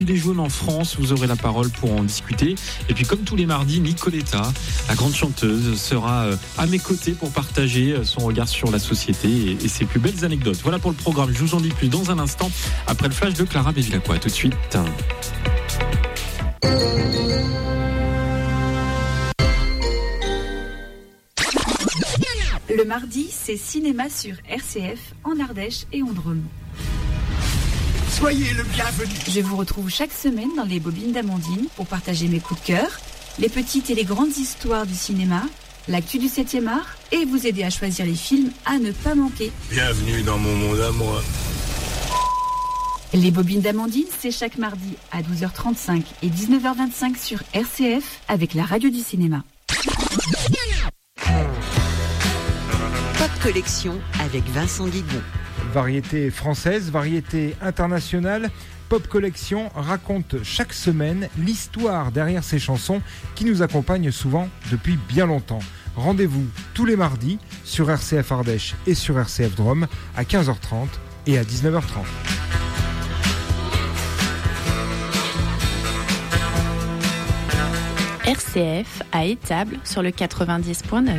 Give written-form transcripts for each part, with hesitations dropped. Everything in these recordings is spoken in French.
Gilets jaunes en France, vous aurez la parole pour en discuter. Et puis comme tous les mardis, Nicoletta, la grande chanteuse, sera à mes côtés pour partager son regard sur la société et ses plus belles anecdotes. Voilà pour le programme, je vous en dis plus dans un instant, après le flash de Clara Bevilacqua. Tout de suite. Le mardi, c'est cinéma sur RCF, en Ardèche et en Drôme. Soyez le bienvenu. Je vous retrouve chaque semaine dans les bobines d'Amandine pour partager mes coups de cœur, les petites et les grandes histoires du cinéma, l'actu du 7e art et vous aider à choisir les films à ne pas manquer. Bienvenue dans mon monde à moi. Les bobines d'Amandine, c'est chaque mardi à 12h35 et 19h25 sur RCF avec la radio du cinéma. Pop Collection avec Vincent Guigon. Variété française, variété internationale, Pop Collection raconte chaque semaine l'histoire derrière ces chansons qui nous accompagnent souvent depuis bien longtemps. Rendez-vous tous les mardis sur RCF Ardèche et sur RCF Drôme à 15h30 et à 19h30. RCF à Étable sur le 90.9.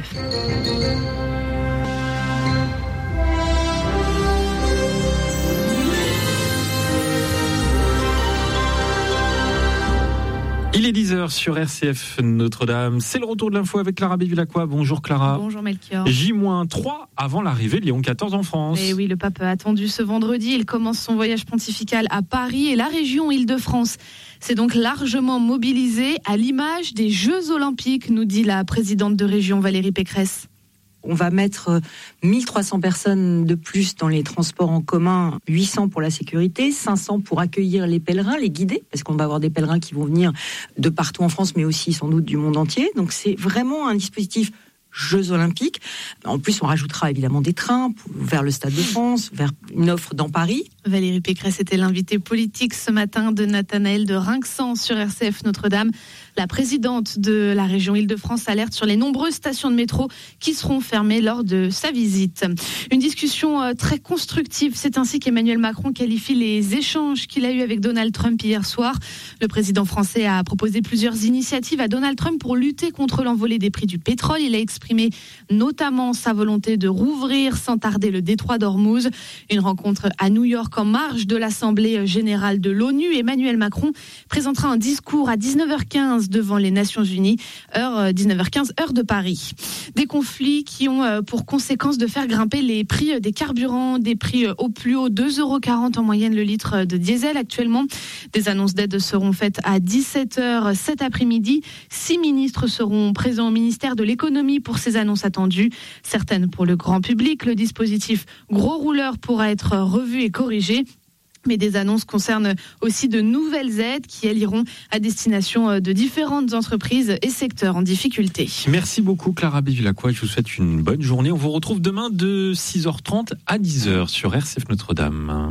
Il est 10h sur RCF Notre-Dame. C'est le retour de l'info avec Clara Bevilacqua. Bonjour Clara. Bonjour Melchior. J-3 avant l'arrivée de Léon XIV en France. Et oui, le pape attendu ce vendredi. Il commence son voyage pontifical à Paris et la région Île-de-France. C'est donc largement mobilisé à l'image des Jeux Olympiques, nous dit la présidente de région Valérie Pécresse. On va mettre 1300 personnes de plus dans les transports en commun, 800 pour la sécurité, 500 pour accueillir les pèlerins, les guider, parce qu'on va avoir des pèlerins qui vont venir de partout en France, mais aussi sans doute du monde entier. Donc c'est vraiment un dispositif Jeux Olympiques. En plus, on rajoutera évidemment des trains vers le Stade de France, vers une offre dans Paris. Valérie Pécresse était l'invitée politique ce matin de Nathanaël de Rinxan sur RCF Notre-Dame. La présidente de la région Île-de-France alerte sur les nombreuses stations de métro qui seront fermées lors de sa visite. Une discussion très constructive, c'est ainsi qu'Emmanuel Macron qualifie les échanges qu'il a eus avec Donald Trump hier soir. Le président français a proposé plusieurs initiatives à Donald Trump pour lutter contre l'envolée des prix du pétrole. Il a exprimé notamment sa volonté de rouvrir sans tarder le détroit d'Ormuz. Une rencontre à New York en marge de l'Assemblée générale de l'ONU. Emmanuel Macron présentera un discours à 19h15 devant les Nations Unies, heure 19h15, heure de Paris. Des conflits qui ont pour conséquence de faire grimper les prix des carburants, des prix au plus haut, 2,40 € en moyenne le litre de diesel actuellement. Des annonces d'aide seront faites à 17h cet après-midi. 6 ministres seront présents au ministère de l'économie pour ces annonces attendues. Certaines pour le grand public. Le dispositif gros rouleur pourra être revu et corrigé. Mais des annonces concernent aussi de nouvelles aides qui, elles, iront à destination de différentes entreprises et secteurs en difficulté. Merci beaucoup Clara Bevilacqua, je vous souhaite une bonne journée. On vous retrouve demain de 6h30 à 10h sur RCF Notre-Dame.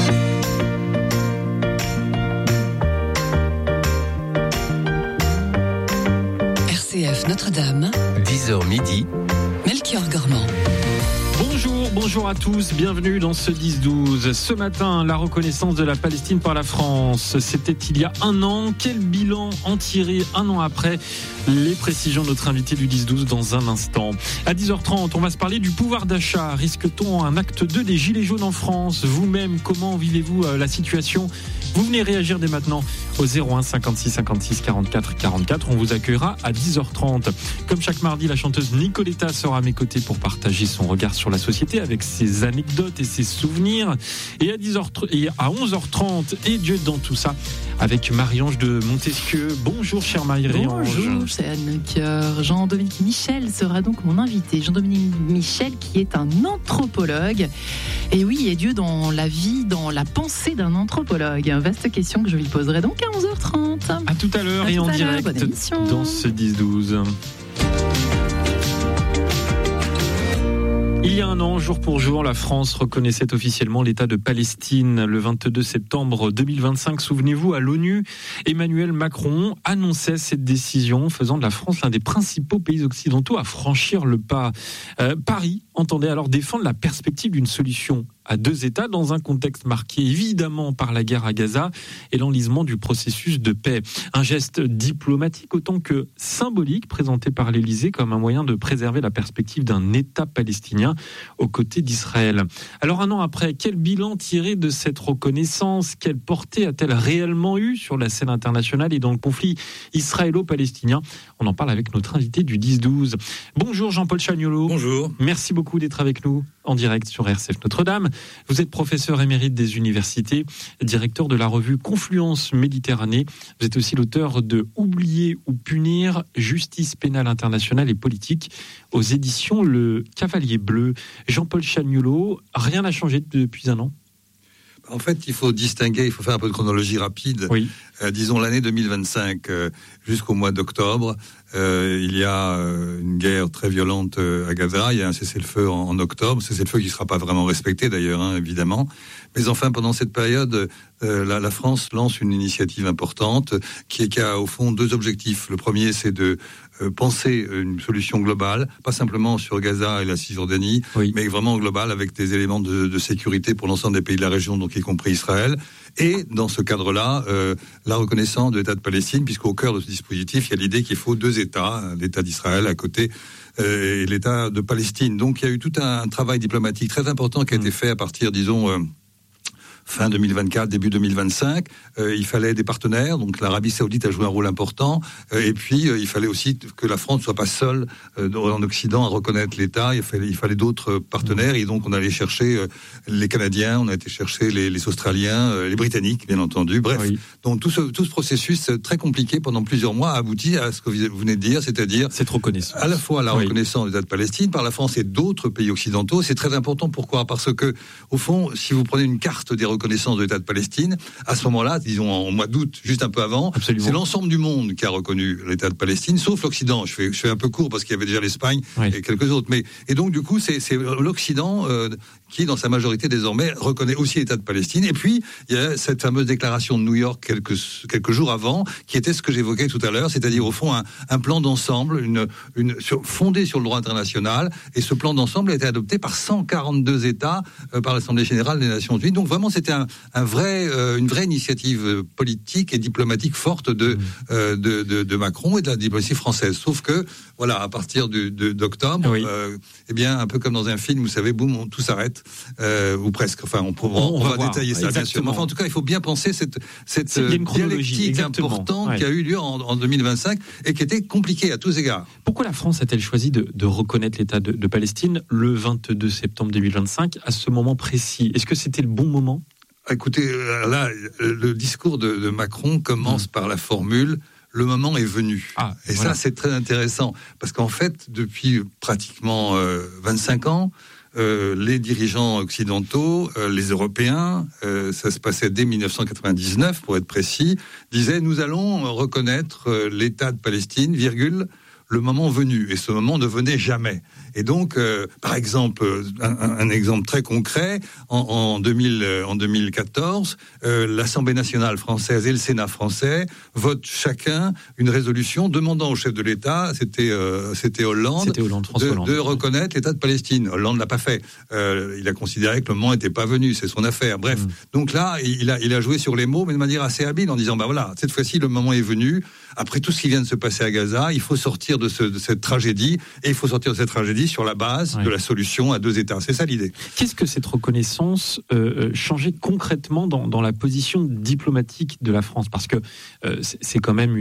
RCF Notre-Dame, 10h midi, Melchior Gormand. Bonjour à tous, bienvenue dans ce 10-12. Ce matin, la reconnaissance de la Palestine par la France. C'était il y a un an. Quel bilan en tirer un an après? Les précisions de notre invité du 10-12 dans un instant. À 10h30, on va se parler du pouvoir d'achat. Risque-t-on un acte 2 des Gilets jaunes en France? Vous-même, comment vivez-vous la situation? Vous venez réagir dès maintenant au 01 56 56 44 44. On vous accueillera à 10h30. Comme chaque mardi, la chanteuse Nicoletta sera à mes côtés pour partager son regard sur la société avec ses anecdotes et ses souvenirs. Et à 11h30, et Dieu dans tout ça, avec Marie-Ange de Montesquieu. Bonjour, chère Marie-Ange. Bonjour, chère Melchior. Jean-Dominique Michel sera donc mon invité. Jean-Dominique Michel, qui est un anthropologue. Et oui, et Dieu dans la vie, dans la pensée d'un anthropologue. Vaste question que je lui poserai donc à 11h30. À tout à l'heure et en direct dans ce 10-12. Il y a un an, jour pour jour, la France reconnaissait officiellement l'État de Palestine. Le 22 septembre 2025, souvenez-vous, à l'ONU, Emmanuel Macron annonçait cette décision, faisant de la France l'un des principaux pays occidentaux à franchir le pas. Paris entendait alors défendre la perspective d'une solution à deux États dans un contexte marqué évidemment par la guerre à Gaza et l'enlisement du processus de paix. Un geste diplomatique autant que symbolique présenté par l'Élysée comme un moyen de préserver la perspective d'un État palestinien aux côtés d'Israël. Alors un an après, quel bilan tirer de cette reconnaissance ? Quelle portée a-t-elle réellement eu sur la scène internationale et dans le conflit israélo-palestinien ? On en parle avec notre invité du 10-12. Bonjour Jean-Paul Chagnolot. Bonjour. Merci beaucoup d'être avec nous en direct sur RCF Notre-Dame. Vous êtes professeur émérite des universités, directeur de la revue Confluence Méditerranée. Vous êtes aussi l'auteur de Oublier ou punir, justice pénale internationale et politique aux éditions Le Cavalier Bleu. Jean-Paul Chagnolot, rien n'a changé depuis un an ? En fait, il faut distinguer, il faut faire un peu de chronologie rapide. Oui. Disons l'année 2025 jusqu'au mois d'octobre, il y a une guerre très violente à Gaza. Il y a un cessez-le-feu en octobre, cessez-le-feu qui ne sera pas vraiment respecté d'ailleurs, évidemment. Mais enfin, pendant cette période, la France lance une initiative importante qui a au fond deux objectifs. Le premier, c'est de penser une solution globale, pas simplement sur Gaza et la Cisjordanie, mais vraiment globale avec des éléments de sécurité pour l'ensemble des pays de la région, donc y compris Israël. Et dans ce cadre-là, la reconnaissance de l'État de Palestine, puisqu'au cœur de ce dispositif, il y a l'idée qu'il faut deux États, l'État d'Israël à côté et l'État de Palestine. Donc il y a eu tout un travail diplomatique très important qui a été fait à partir, disons, fin 2024, début 2025, il fallait des partenaires, donc l'Arabie Saoudite a joué un rôle important, et puis il fallait aussi que la France ne soit pas seule en Occident à reconnaître l'État, il fallait d'autres partenaires, et donc on allait chercher les Canadiens, on a été chercher les Australiens, les Britanniques, bien entendu, bref. Oui. Donc tout ce processus très compliqué pendant plusieurs mois a abouti à ce que vous venez de dire, c'est-à-dire cette reconnaissance. À la fois la reconnaissance de l'État de Palestine par la France et d'autres pays occidentaux, c'est très important. Pourquoi ? Parce que, au fond, si vous prenez une carte des reconnaissance de l'État de Palestine, à ce moment-là, disons en mois d'août, juste un peu avant, Absolument. C'est l'ensemble du monde qui a reconnu l'État de Palestine, sauf l'Occident. Je fais un peu court parce qu'il y avait déjà l'Espagne et quelques autres. Et donc du coup, c'est l'Occident qui, dans sa majorité désormais, reconnaît aussi l'État de Palestine. Et puis, il y a cette fameuse déclaration de New York quelques jours avant, qui était ce que j'évoquais tout à l'heure, c'est-à-dire au fond un plan d'ensemble, fondé sur le droit international. Et ce plan d'ensemble a été adopté par 142 États par l'Assemblée générale des Nations Unies. Donc vraiment, c'était une vraie initiative politique et diplomatique forte de Macron et de la diplomatie française. Sauf que, voilà, à partir d'octobre, eh bien, un peu comme dans un film, vous savez, boum, tout s'arrête, ou presque. Enfin, on va détailler ça, bien sûr. Mais enfin, en tout cas, il faut bien penser cette dialectique importante qui a eu lieu en 2025 et qui était compliquée à tous égards. Pourquoi la France a-t-elle choisi de reconnaître l'État de Palestine le 22 septembre 2025, à ce moment précis ? Est-ce que c'était le bon moment ? Écoutez, là, le discours de Macron commence par la formule « le moment est venu ». Et voilà. Ça, c'est très intéressant, parce qu'en fait, depuis pratiquement 25 ans, les dirigeants occidentaux, les Européens, ça se passait dès 1999, pour être précis, disaient « nous allons reconnaître l'État de Palestine, le moment venu ». Et ce moment ne venait jamais. Et donc, par exemple, un exemple très concret, en 2014, l'Assemblée nationale française et le Sénat français votent chacun une résolution demandant au chef de l'État, c'était Hollande, de reconnaître l'État de Palestine. Hollande ne l'a pas fait. Il a considéré que le moment n'était pas venu, c'est son affaire. Bref, donc là, il a joué sur les mots, mais de manière assez habile, en disant, voilà, cette fois-ci, le moment est venu. Après tout ce qui vient de se passer à Gaza, il faut sortir de cette tragédie, et il faut sortir de cette tragédie sur la base de la solution à deux États. C'est ça l'idée. Qu'est-ce que cette reconnaissance changeait concrètement dans la position diplomatique de la France ? Parce que c'est quand même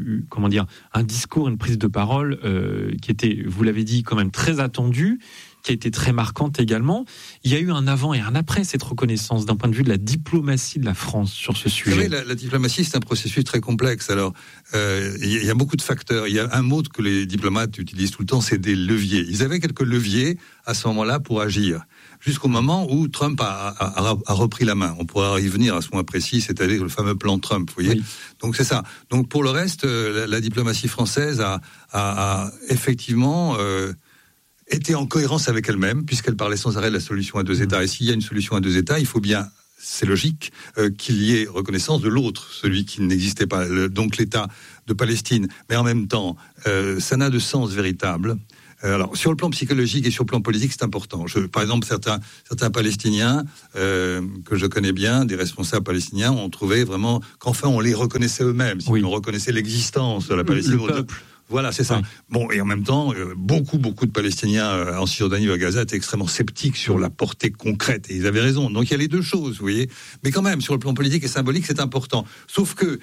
un discours, une prise de parole qui était, vous l'avez dit, quand même très attendue, qui a été très marquante également. Il y a eu un avant et un après cette reconnaissance d'un point de vue de la diplomatie de la France sur ce sujet. Vous savez, la diplomatie, c'est un processus très complexe. Alors, il y a beaucoup de facteurs. Il y a un mot que les diplomates utilisent tout le temps, c'est des leviers. Ils avaient quelques leviers à ce moment-là pour agir, jusqu'au moment où Trump a repris la main. On pourra y venir à ce moment précis, c'est-à-dire le fameux plan Trump, vous voyez. Donc c'est ça. Donc pour le reste, la diplomatie française a effectivement était en cohérence avec elle-même, puisqu'elle parlait sans arrêt de la solution à deux États. Et s'il y a une solution à deux États, il faut bien, c'est logique, qu'il y ait reconnaissance de l'autre, celui qui n'existait pas, donc l'État de Palestine. Mais en même temps, ça n'a de sens véritable Alors, sur le plan psychologique et sur le plan politique, c'est important. Par exemple, certains Palestiniens que je connais bien, des responsables palestiniens, ont trouvé vraiment qu'enfin on les reconnaissait eux-mêmes, si on reconnaissait l'existence de la Palestine. Le peuple. Voilà, c'est ça. Oui. Bon, et en même temps, beaucoup de Palestiniens en Cisjordanie ou à Gaza étaient extrêmement sceptiques sur la portée concrète, et ils avaient raison. Donc il y a les deux choses, vous voyez. Mais quand même, sur le plan politique et symbolique, c'est important. Sauf que,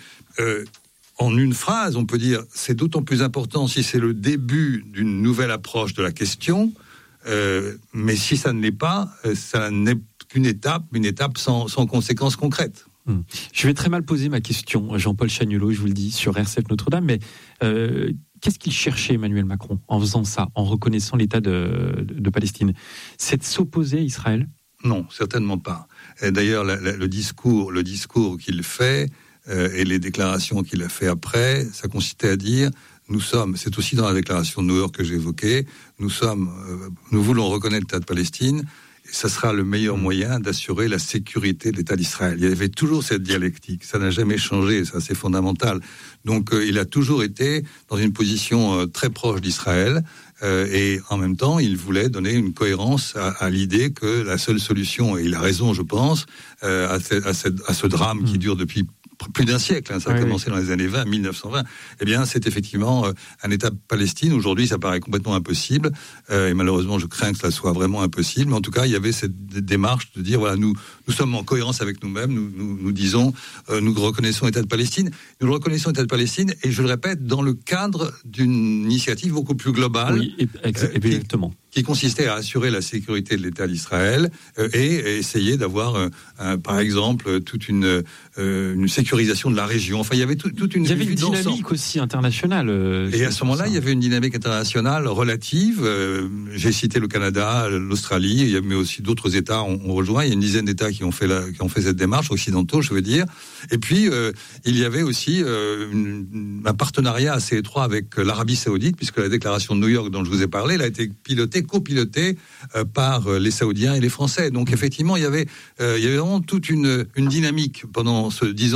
en une phrase, on peut dire, c'est d'autant plus important si c'est le début d'une nouvelle approche de la question, mais si ça ne l'est pas, ça n'est qu'une étape, sans conséquences concrètes. Je vais très mal poser ma question, Jean-Paul Chagnolot, je vous le dis, sur RCF Notre-Dame, mais qu'est-ce qu'il cherchait Emmanuel Macron en faisant ça, en reconnaissant l'État de Palestine? C'est de s'opposer à Israël? Non, certainement pas. Et d'ailleurs, le discours qu'il fait et les déclarations qu'il a fait après, ça consistait à dire, c'est aussi dans la déclaration de New York que j'ai évoquée, nous voulons reconnaître l'État de Palestine. Ça sera le meilleur moyen d'assurer la sécurité de l'État d'Israël. Il y avait toujours cette dialectique, ça n'a jamais changé, ça c'est fondamental. Donc il a toujours été dans une position très proche d'Israël, et en même temps il voulait donner une cohérence à l'idée que la seule solution, et il a raison je pense, à ce drame qui dure depuis plus d'un siècle, ça a commencé dans les années 1920, eh bien c'est effectivement un État Palestine. Aujourd'hui ça paraît complètement impossible, et malheureusement je crains que cela soit vraiment impossible, mais en tout cas il y avait cette démarche de dire voilà, nous sommes en cohérence avec nous-mêmes, nous disons, nous reconnaissons l'État de Palestine, nous le reconnaissons l'État de Palestine, et je le répète, dans le cadre d'une initiative beaucoup plus globale, exactement, qui consistait à assurer la sécurité de l'État d'Israël et essayer d'avoir, par exemple, toute une sécurisation de la région. Enfin, il y avait toute une... Il y avait une dynamique aussi internationale. Et à ce moment-là, il y avait une dynamique internationale relative. J'ai cité le Canada, l'Australie, mais aussi d'autres États ont rejoint. Il y a une dizaine d'États qui ont fait cette démarche, occidentaux, je veux dire. Et puis, il y avait aussi un partenariat assez étroit avec l'Arabie Saoudite, puisque la déclaration de New York dont je vous ai parlé, elle a été copiloté par les Saoudiens et les Français. Donc effectivement, il y avait vraiment toute une dynamique pendant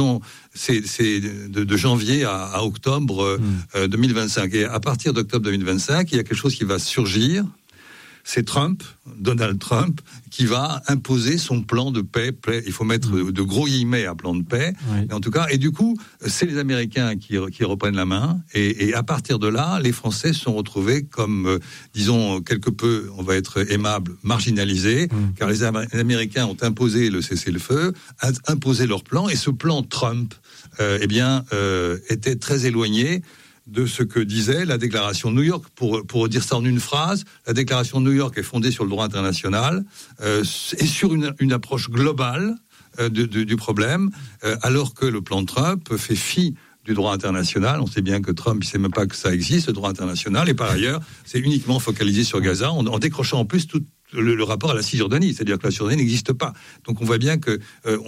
de janvier à octobre 2025. Et à partir d'octobre 2025, il y a quelque chose qui va surgir. C'est Donald Trump, qui va imposer son plan de paix. Il faut mettre de gros guillemets à plan de paix. Oui. En tout cas, et du coup, c'est les Américains qui reprennent la main. Et à partir de là, les Français se sont retrouvés comme, disons, quelque peu, on va être aimable, marginalisés, car les Américains ont imposé le cessez-le-feu, imposé leur plan, et ce plan Trump, était très éloigné de ce que disait la déclaration de New York. Pour dire ça en une phrase, la déclaration de New York est fondée sur le droit international et sur une approche globale du problème, alors que le plan Trump fait fi du droit international. On sait bien que Trump, il ne sait même pas que ça existe, le droit international, et par ailleurs, c'est uniquement focalisé sur Gaza, en décrochant en plus tout le rapport à la Cisjordanie, c'est-à-dire que la Cisjordanie n'existe pas. Donc on voit bien que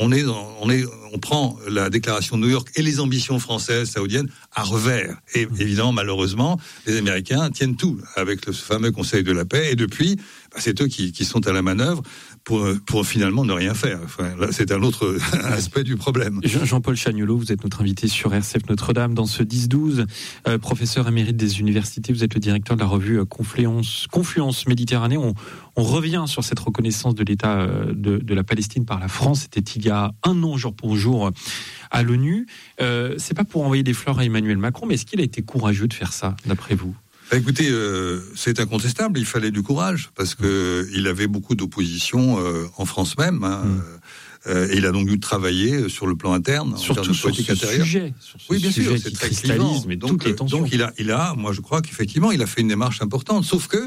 on prend la déclaration de New York et les ambitions françaises, saoudiennes à revers. Et évidemment, malheureusement, les Américains tiennent tout avec ce fameux Conseil de la paix. Et depuis, c'est eux qui sont à la manœuvre pour finalement ne rien faire. Enfin, là, c'est un autre aspect du problème. Jean-Paul Chagnolot, vous êtes notre invité sur RCF Notre-Dame dans ce 10-12. Professeur émérite des universités, vous êtes le directeur de la revue Confluence Méditerranée. On revient sur cette reconnaissance de l'État de la Palestine par la France. C'était il y a un an, jour pour jour, à l'ONU. C'est pas pour envoyer des fleurs à Emmanuel Macron, mais est-ce qu'il a été courageux de faire ça, d'après vous ? Écoutez, c'est incontestable, il fallait du courage, parce que il avait beaucoup d'opposition en France même. Et il a donc dû travailler sur le plan interne, surtout sur ce sujet. Oui, bien sûr, c'est très clivant. Donc il a, moi je crois qu'effectivement, il a fait une démarche importante. Sauf que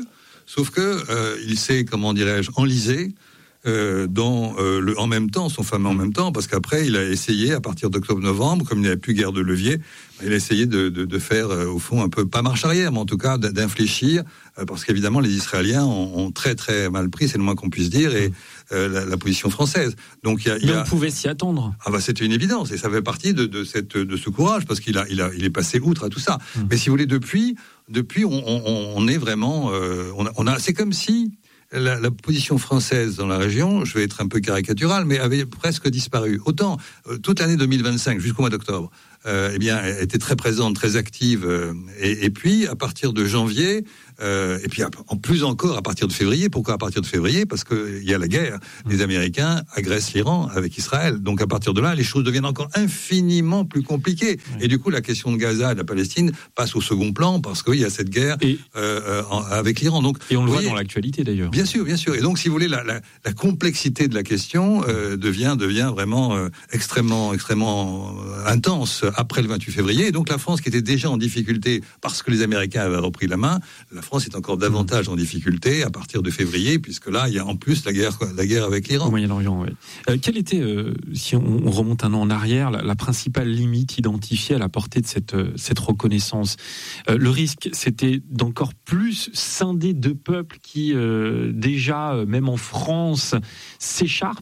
il s'est, comment dirais-je, enlisé dans en même temps, son fameux en même temps, parce qu'après il a essayé, à partir d'octobre-novembre, comme il n'y avait plus guère de levier, il a essayé de faire au fond un peu, pas marche arrière, mais en tout cas d'infléchir, parce qu'évidemment les Israéliens ont très très mal pris, c'est le moins qu'on puisse dire, et la position française. Donc mais on pouvait s'y attendre. C'était une évidence, et ça fait partie de ce courage, parce qu'il est passé outre à tout ça. Mais si vous voulez, depuis on est vraiment, c'est comme si la position française dans la région, je vais être un peu caricatural, mais avait presque disparu. Autant toute l'année 2025 jusqu'au mois d'octobre, était très présente, très active. Et puis, à partir de janvier, et puis en plus encore à partir de février. Pourquoi à partir de février ? Parce qu'il y a la guerre. Les Américains agressent l'Iran avec Israël. Donc à partir de là, les choses deviennent encore infiniment plus compliquées. Et du coup, la question de Gaza et de la Palestine passe au second plan parce qu'il y a cette guerre avec l'Iran. Donc, et on le voit dans l'actualité d'ailleurs. Bien sûr, bien sûr. Et donc, si vous voulez, la complexité de la question devient vraiment extrêmement intense après le 28 février. Et donc la France, qui était déjà en difficulté parce que les Américains avaient repris la main, la France est encore davantage en difficulté à partir de février, puisque là, il y a en plus la guerre avec l'Iran. Au Moyen-Orient, oui. Quelle était, si on remonte un an en arrière, la principale limite identifiée à la portée de cette reconnaissance ? Le risque, c'était d'encore plus scinder deux peuples qui, déjà, même en France, s'écharpent ?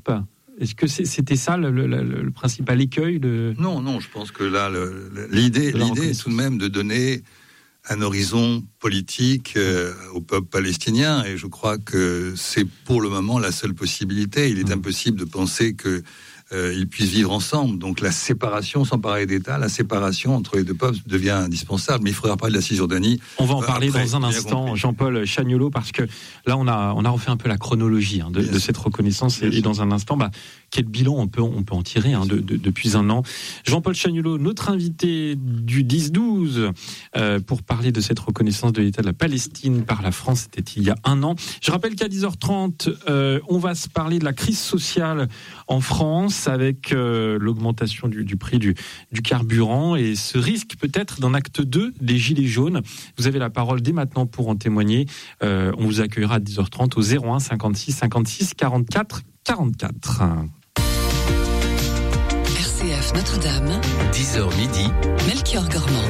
Est-ce que c'était ça le principal écueil Non, je pense que là, l'idée est tout de même de donner un horizon politique au peuple palestinien, et je crois que c'est pour le moment la seule possibilité. Il est impossible de penser que ils puissent vivre ensemble. Donc la séparation, sans parler d'État, la séparation entre les deux peuples devient indispensable. Mais il faudra parler de la Cisjordanie. On va en parler dans un instant, Jean-Paul Chagnolot, parce que là on a refait un peu la chronologie de cette reconnaissance, et dans un instant, quel bilan on peut en tirer depuis un an. Jean-Paul Chagnolot, notre invité du 10-12, pour parler de cette reconnaissance de l'État de la Palestine par la France, c'était il y a un an. Je rappelle qu'à 10h30, on va se parler de la crise sociale en France, avec l'augmentation du prix du carburant et ce risque peut-être d'un acte 2 des Gilets jaunes. Vous avez la parole dès maintenant pour en témoigner. On vous accueillera à 10h30 au 01 56 56 44 44. RCF Notre-Dame, 10h midi, Melchior Gormand.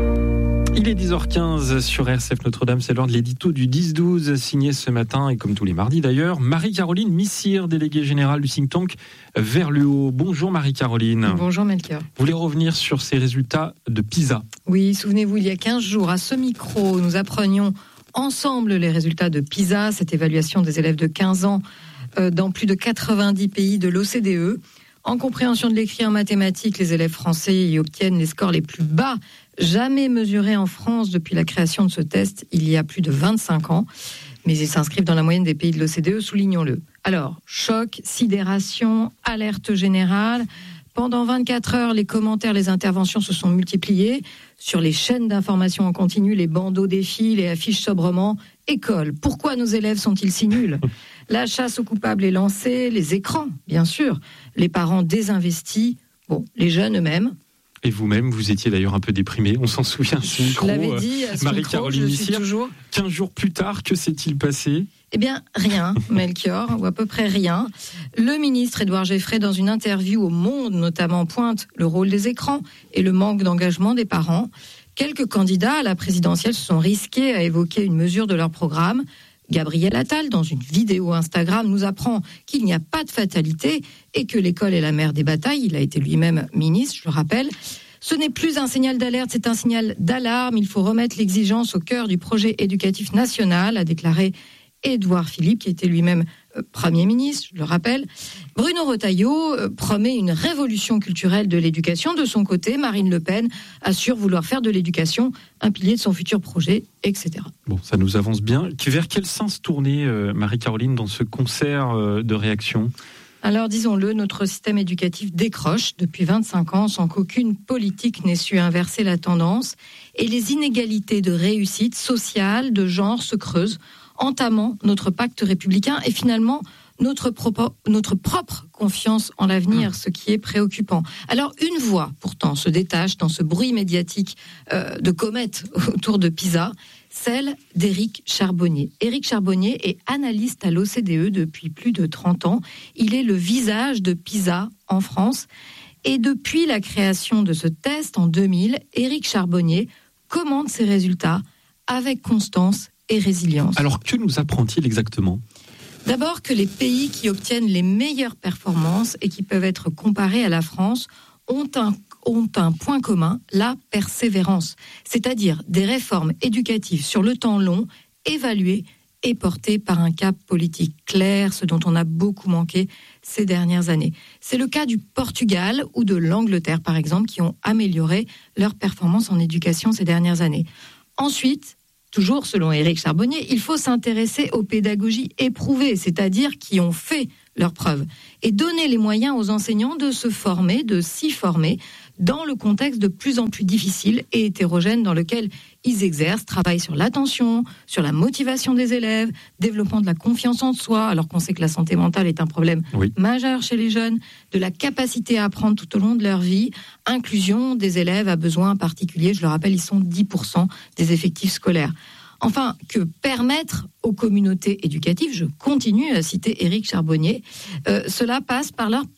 Il est 10h15 sur RCF Notre-Dame, c'est l'heure de l'édito du 10-12, signé ce matin, et comme tous les mardis d'ailleurs, Marie-Caroline Missire, déléguée générale du think tank Vers le Haut. Bonjour Marie-Caroline. Bonjour Melchior. Vous voulez revenir sur ces résultats de PISA ? Oui, souvenez-vous, il y a 15 jours, à ce micro, nous apprenions ensemble les résultats de PISA, cette évaluation des élèves de 15 ans dans plus de 90 pays de l'OCDE. En compréhension de l'écrit, en mathématiques, les élèves français y obtiennent les scores les plus bas jamais mesurés en France depuis la création de ce test il y a plus de 25 ans. Mais ils s'inscrivent dans la moyenne des pays de l'OCDE, soulignons-le. Alors, choc, sidération, alerte générale. Pendant 24 heures, les commentaires, les interventions se sont multipliés. Sur les chaînes d'information en continu, les bandeaux défilent et affichent sobrement « École, pourquoi nos élèves sont-ils si nuls ?» La chasse aux coupables est lancée, les écrans, bien sûr, les parents désinvestis, les jeunes eux-mêmes. Et vous-même, vous étiez d'ailleurs un peu déprimé, on s'en souvient, ce micro. Je l'avais dit, à ce Marie-Caroline Missire, toujours... 15 jours plus tard, que s'est-il passé ? Eh bien, rien, Melchior, ou à peu près rien. Le ministre Édouard Geffray, dans une interview au Monde, notamment, pointe le rôle des écrans et le manque d'engagement des parents. Quelques candidats à la présidentielle se sont risqués à évoquer une mesure de leur programme. Gabriel Attal, dans une vidéo Instagram, nous apprend qu'il n'y a pas de fatalité et que l'école est la mère des batailles. Il a été lui-même ministre, je le rappelle. Ce n'est plus un signal d'alerte, c'est un signal d'alarme. Il faut remettre l'exigence au cœur du projet éducatif national, a déclaré Édouard Philippe, qui était lui-même Premier ministre, je le rappelle. Bruno Retailleau promet une révolution culturelle de l'éducation. De son côté, Marine Le Pen assure vouloir faire de l'éducation un pilier de son futur projet, etc. Bon, ça nous avance bien. Vers quel sens tourner, Marie-Caroline, dans ce concert de réactions ? Alors, disons-le, notre système éducatif décroche depuis 25 ans sans qu'aucune politique n'ait su inverser la tendance. Et les inégalités de réussite sociale, de genre, se creusent, entamant notre pacte républicain et finalement notre propre confiance en l'avenir, ce qui est préoccupant. Alors une voix pourtant se détache dans ce bruit médiatique de comète autour de PISA, celle d'Éric Charbonnier. Éric Charbonnier est analyste à l'OCDE depuis plus de 30 ans. Il est le visage de PISA en France. Et depuis la création de ce test en 2000, Éric Charbonnier commande ses résultats avec constance et résilience. Alors, que nous apprend-il exactement ? D'abord que les pays qui obtiennent les meilleures performances et qui peuvent être comparés à la France ont un point commun, la persévérance, c'est-à-dire des réformes éducatives sur le temps long, évaluées et portée par un cap politique clair, ce dont on a beaucoup manqué ces dernières années. C'est le cas du Portugal ou de l'Angleterre, par exemple, qui ont amélioré leur performance en éducation ces dernières années. Ensuite, toujours selon Éric Charbonnier, il faut s'intéresser aux pédagogies éprouvées, c'est-à-dire qui ont fait leurs preuves, et donner les moyens aux enseignants de se former, de s'y former, dans le contexte de plus en plus difficile et hétérogène dans lequel ils exercent, travaillent sur l'attention, sur la motivation des élèves, développement de la confiance en soi, alors qu'on sait que la santé mentale est un problème majeur chez les jeunes, de la capacité à apprendre tout au long de leur vie, inclusion des élèves à besoins particuliers, je le rappelle, ils sont 10% des effectifs scolaires. Enfin, que permettre aux communautés éducatives, je continue à citer Éric Charbonnier, cela passe par leur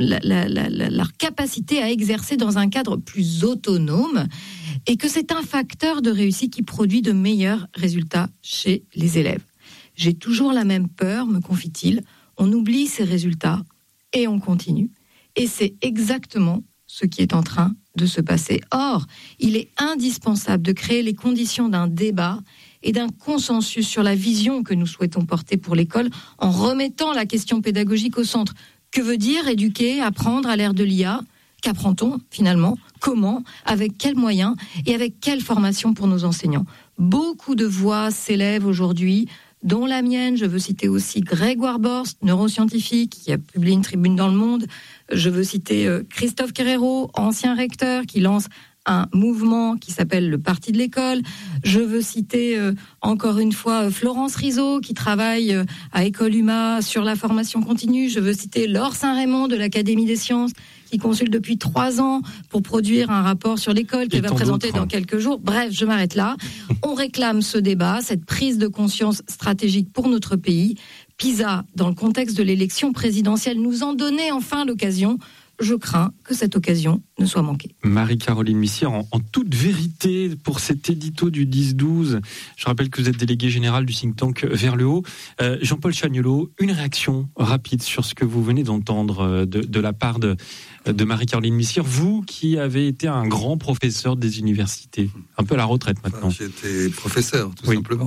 capacité à exercer dans un cadre plus autonome et que c'est un facteur de réussite qui produit de meilleurs résultats chez les élèves. J'ai toujours la même peur, me confie-t-il, on oublie ces résultats et on continue. Et c'est exactement ce qui est en train de se passer. Or, il est indispensable de créer les conditions d'un débat et d'un consensus sur la vision que nous souhaitons porter pour l'école en remettant la question pédagogique au centre. Que veut dire éduquer, apprendre à l'ère de l'IA ? Qu'apprend-on finalement ? Comment ? Avec quels moyens ? Et avec quelle formation pour nos enseignants ? Beaucoup de voix s'élèvent aujourd'hui, dont la mienne. Je veux citer aussi Grégoire Borst, neuroscientifique, qui a publié une tribune dans Le Monde. Je veux citer Christophe Querero, ancien recteur, qui lance un mouvement qui s'appelle le Parti de l'école. Je veux citer encore une fois Florence Rizzo qui travaille à École Huma sur la formation continue. Je veux citer Laure Saint-Raymond de l'Académie des sciences qui consulte depuis 3 ans pour produire un rapport sur l'école qu'elle va présenter dans quelques jours. Bref, je m'arrête là. On réclame ce débat, cette prise de conscience stratégique pour notre pays. PISA, dans le contexte de l'élection présidentielle, nous en donnait enfin l'occasion. Je crains que cette occasion ne soit manquée. Marie-Caroline Missière, en toute vérité, pour cet édito du 10-12, je rappelle que vous êtes déléguée générale du think tank Vers le Haut. Jean-Paul Chagnolot, une réaction rapide sur ce que vous venez d'entendre de la part de Marie-Caroline Missière, vous qui avez été un grand professeur des universités, un peu à la retraite maintenant. J'étais professeur, tout simplement.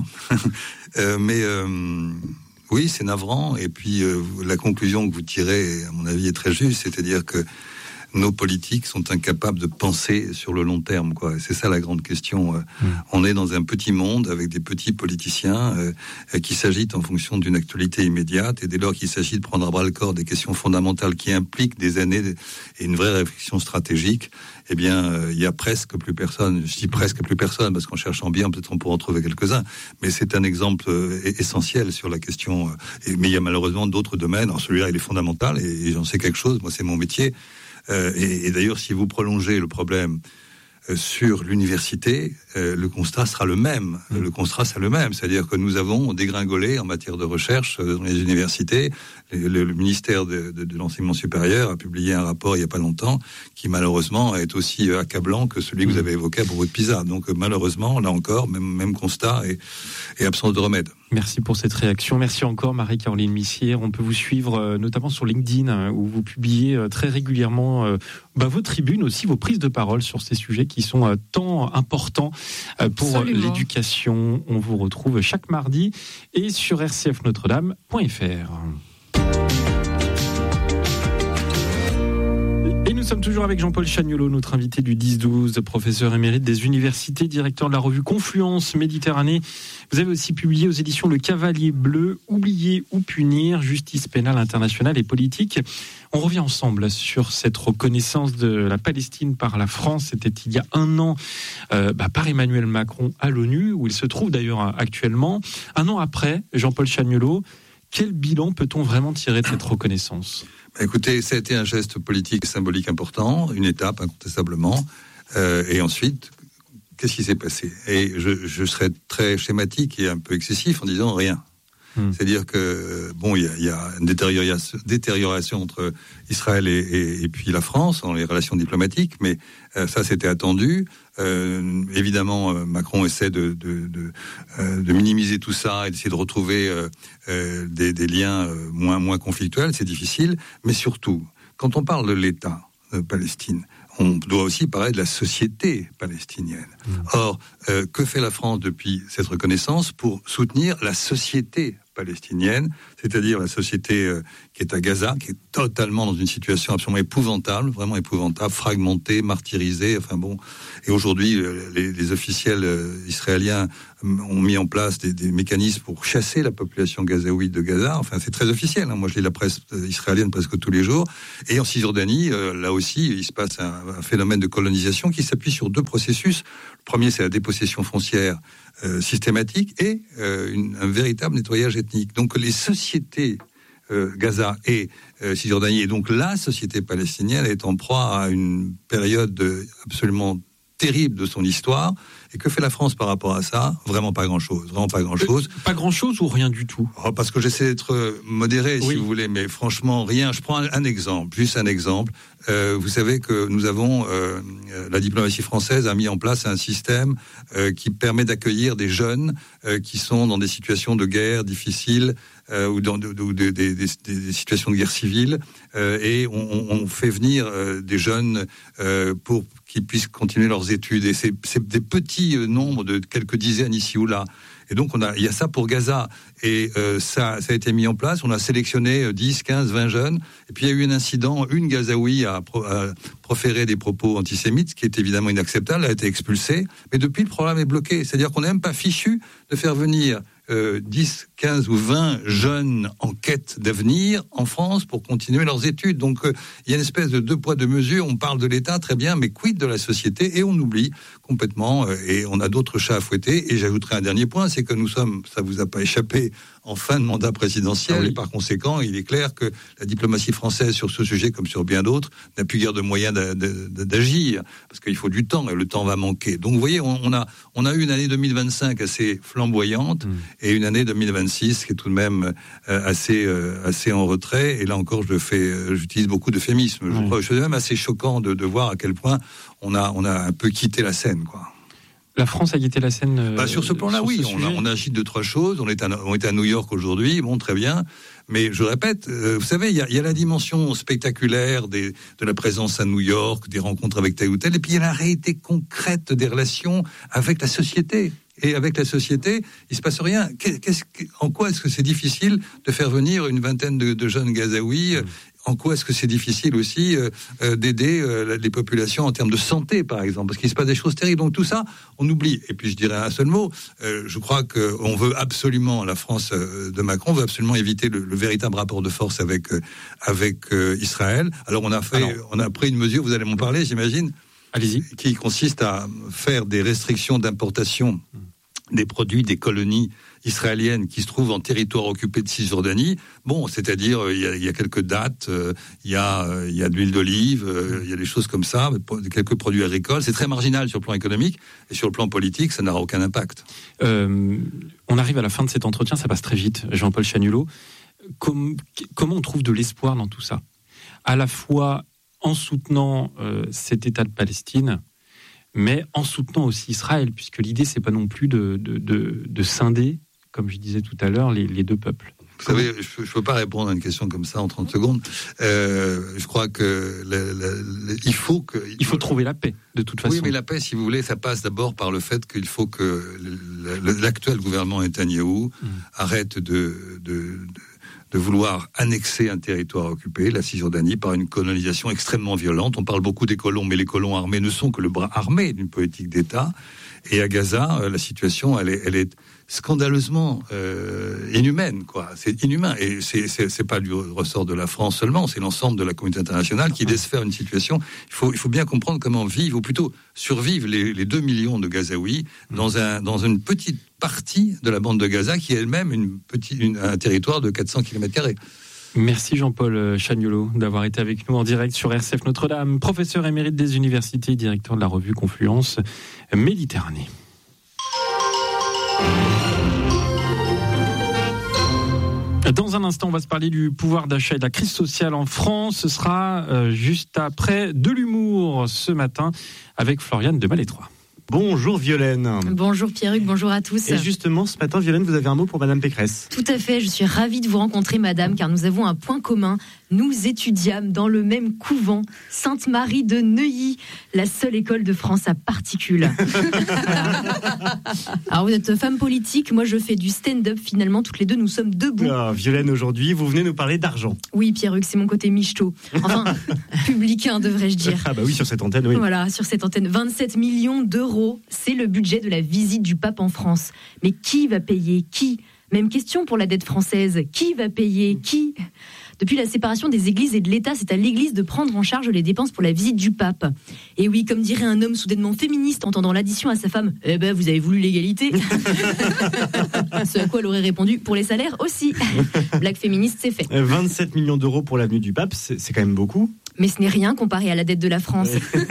Oui, c'est navrant. Et puis, la conclusion que vous tirez, à mon avis, est très juste. C'est-à-dire que nos politiques sont incapables de penser sur le long terme, quoi. C'est ça la grande question. On est dans un petit monde avec des petits politiciens qui s'agitent en fonction d'une actualité immédiate. Et dès lors qu'il s'agit de prendre à bras le corps des questions fondamentales qui impliquent des années et une vraie réflexion stratégique, eh bien, il y a presque plus personne. Je dis presque plus personne parce qu'en cherchant bien, peut-être on pourra en trouver quelques-uns. Mais c'est un exemple essentiel sur la question. Mais il y a malheureusement d'autres domaines. Alors celui-là, il est fondamental et j'en sais quelque chose. Moi, c'est mon métier. Et d'ailleurs, si vous prolongez le problème sur l'université, le constat sera le même. Le constat sera le même, c'est-à-dire que nous avons dégringolé en matière de recherche dans les universités. Le ministère de l'enseignement supérieur a publié un rapport il n'y a pas longtemps qui malheureusement est aussi accablant que celui que vous avez évoqué à propos de PISA. Donc malheureusement, là encore, même constat et absence de remède. Merci pour cette réaction. Merci encore Marie-Caroline Missière. On peut vous suivre notamment sur LinkedIn où vous publiez très régulièrement vos tribunes aussi, vos prises de parole sur ces sujets qui sont tant importants pour l'éducation. On vous retrouve chaque mardi et sur rcfnotredame.fr. Et nous sommes toujours avec Jean-Paul Chagnolot, notre invité du 10-12, professeur émérite des universités, directeur de la revue Confluence Méditerranée. Vous avez aussi publié aux éditions Le Cavalier Bleu, Oublier ou punir, justice pénale internationale et politique. On revient ensemble sur cette reconnaissance de la Palestine par la France. C'était il y a 1 an par Emmanuel Macron à l'ONU, où il se trouve d'ailleurs actuellement. 1 an après, Jean-Paul Chagnolot, quel bilan peut-on vraiment tirer de cette reconnaissance ? Écoutez, ça a été un geste politique symbolique important, une étape incontestablement. Et ensuite, qu'est-ce qui s'est passé ? Et je serais très schématique et un peu excessif en disant rien. C'est-à-dire que il y a une détérioration entre Israël et puis la France dans les relations diplomatiques, mais ça c'était attendu. Évidemment, Macron essaie de minimiser tout ça et d'essayer de retrouver des liens moins conflictuels. C'est difficile, mais surtout, quand on parle de l'État de Palestine, on doit aussi parler de la société palestinienne. Or, que fait la France depuis cette reconnaissance pour soutenir la société palestinienne, c'est-à-dire la société qui est à Gaza, qui est totalement dans une situation absolument épouvantable, vraiment épouvantable, fragmentée, martyrisée, enfin bon. Et aujourd'hui, les officiels israéliens ont mis en place des mécanismes pour chasser la population gazaouite de Gaza. Enfin, c'est très officiel. Moi, je lis la presse israélienne presque tous les jours. Et en Cisjordanie, là aussi, il se passe un phénomène de colonisation qui s'appuie sur 2 processus. Le premier, c'est la dépossession foncière systématique et un véritable nettoyage ethnique. Donc les sociétés Gaza et Cisjordanie, et donc la société palestinienne est en proie à une période absolument terrible de son histoire. Et que fait la France par rapport à ça ? Vraiment pas grand-chose. Vraiment pas grand-chose. Pas grand-chose ou rien du tout ? Parce que j'essaie d'être modéré, si vous voulez, mais franchement, rien. Je prends un exemple, juste un exemple. Vous savez que nous avons, la diplomatie française a mis en place un système qui permet d'accueillir des jeunes qui sont dans des situations de guerre difficiles ou dans des situations de guerre civile, et on fait venir des jeunes pour qu'ils puissent continuer leurs études. Et c'est des petits nombres de quelques dizaines ici ou là. Et donc, il y a ça pour Gaza. Et ça a été mis en place. On a sélectionné 10, 15, 20 jeunes. Et puis, il y a eu un incident. Une Gazaoui a proféré des propos antisémites, ce qui est évidemment inacceptable. Elle a été expulsée. Mais depuis, le programme est bloqué. C'est-à-dire qu'on n'est même pas fichu de faire venir 10, 15 ou 20 jeunes en quête d'avenir en France pour continuer leurs études. Donc, il y a une espèce de 2 poids, 2 mesures. On parle de l'État, très bien, mais quid de la société ? Et on oublie complètement, et on a d'autres chats à fouetter. Et j'ajouterai un dernier point, c'est que nous sommes, ça vous a pas échappé, en fin de mandat présidentiel, et par conséquent, il est clair que la diplomatie française sur ce sujet, comme sur bien d'autres, n'a plus guère de moyens d'agir, parce qu'il faut du temps, et le temps va manquer. Donc, vous voyez, on a eu une année 2025 assez flamboyante, et une année 2026 qui est tout de même assez en retrait. Et là encore, j'utilise beaucoup d'euphémismes. Je crois que c'est même assez choquant de voir à quel point on a un peu quitté la scène, quoi. La France a quitté la scène sur ce plan-là, oui. On agit de 3 choses. On est à New York aujourd'hui, bon, très bien. Mais je répète, vous savez, il y a la dimension spectaculaire de la présence à New York, des rencontres avec tel ou tel, et puis il y a la réalité concrète des relations avec la société. Et avec la société, il se passe rien. En quoi est-ce que c'est difficile de faire venir une vingtaine de jeunes Gazaouis ? En quoi est-ce que c'est difficile aussi d'aider les populations en termes de santé, par exemple, parce qu'il se passe des choses terribles. Donc tout ça, on oublie. Et puis je dirais un seul mot. Je crois qu'on veut absolument, la France de Macron veut absolument éviter le véritable rapport de force avec Israël. Alors on a pris une mesure. Vous allez m'en parler, j'imagine. Allez-y. Qui consiste à faire des restrictions d'importation des produits des colonies israéliennes qui se trouvent en territoire occupé de Cisjordanie. Bon, c'est-à-dire, il y a quelques dates, il y a de l'huile d'olive, il y a des choses comme ça, quelques produits agricoles. C'est très marginal sur le plan économique, et sur le plan politique, ça n'aura aucun impact. On arrive à la fin de cet entretien, ça passe très vite, Jean-Paul Chagnolot. Comment on trouve de l'espoir dans tout ça ? À la fois en soutenant cet État de Palestine, mais en soutenant aussi Israël, puisque l'idée, c'est pas non plus de scinder, comme je disais tout à l'heure, les 2 peuples. Vous savez, je ne peux pas répondre à une question comme ça en 30 secondes. Je crois que il faut trouver la paix, de toute façon. Oui, mais la paix, si vous voulez, ça passe d'abord par le fait qu'il faut que l'actuel gouvernement Netanyahou arrête de vouloir annexer un territoire occupé, la Cisjordanie, par une colonisation extrêmement violente. On parle beaucoup des colons, mais les colons armés ne sont que le bras armé d'une politique d'État. Et à Gaza, la situation, elle est scandaleusement inhumaine, quoi. C'est inhumain. Et c'est pas du ressort de la France seulement, c'est l'ensemble de la communauté internationale qui laisse faire une situation. Il faut bien comprendre comment vivent, ou plutôt survivent les 2 millions de Gazaouis dans une petite partie de la bande de Gaza qui est elle-même un territoire de 400 km². Merci Jean-Paul Chagnolot d'avoir été avec nous en direct sur RCF Notre-Dame, professeur émérite des universités, directeur de la revue Confluence Méditerranée. Dans un instant, on va se parler du pouvoir d'achat et de la crise sociale en France. Ce sera juste après de l'humour ce matin avec Floriane de Malétroit. Bonjour Violaine. Bonjour Pierruc, bonjour à tous. Et justement, ce matin, Violaine, vous avez un mot pour Madame Pécresse. Tout à fait, je suis ravie de vous rencontrer Madame, car nous avons un point commun, nous étudiâmes dans le même couvent, Sainte-Marie de Neuilly, la seule école de France à particules. Alors vous êtes femme politique, moi je fais du stand-up, finalement toutes les deux nous sommes debout. Violaine, aujourd'hui, vous venez nous parler d'argent. Oui Pierre-Hugues, c'est mon côté michto. Enfin, publicain devrais-je dire. Ah bah oui, sur cette antenne, oui. Voilà, sur cette antenne, 27 millions d'euros, c'est le budget de la visite du pape en France. Mais qui va payer ? Qui ? Même question pour la dette française. Qui va payer ? Qui ? Depuis la séparation des églises et de l'État, c'est à l'Église de prendre en charge les dépenses pour la visite du pape. Et oui, comme dirait un homme soudainement féministe entendant l'addition à sa femme, « Eh ben, vous avez voulu l'égalité ?» Ce à quoi elle aurait répondu, « Pour les salaires aussi !» Blague féministe, c'est fait. 27 millions d'euros pour l'avenue du pape, c'est quand même beaucoup. Mais ce n'est rien comparé à la dette de la France.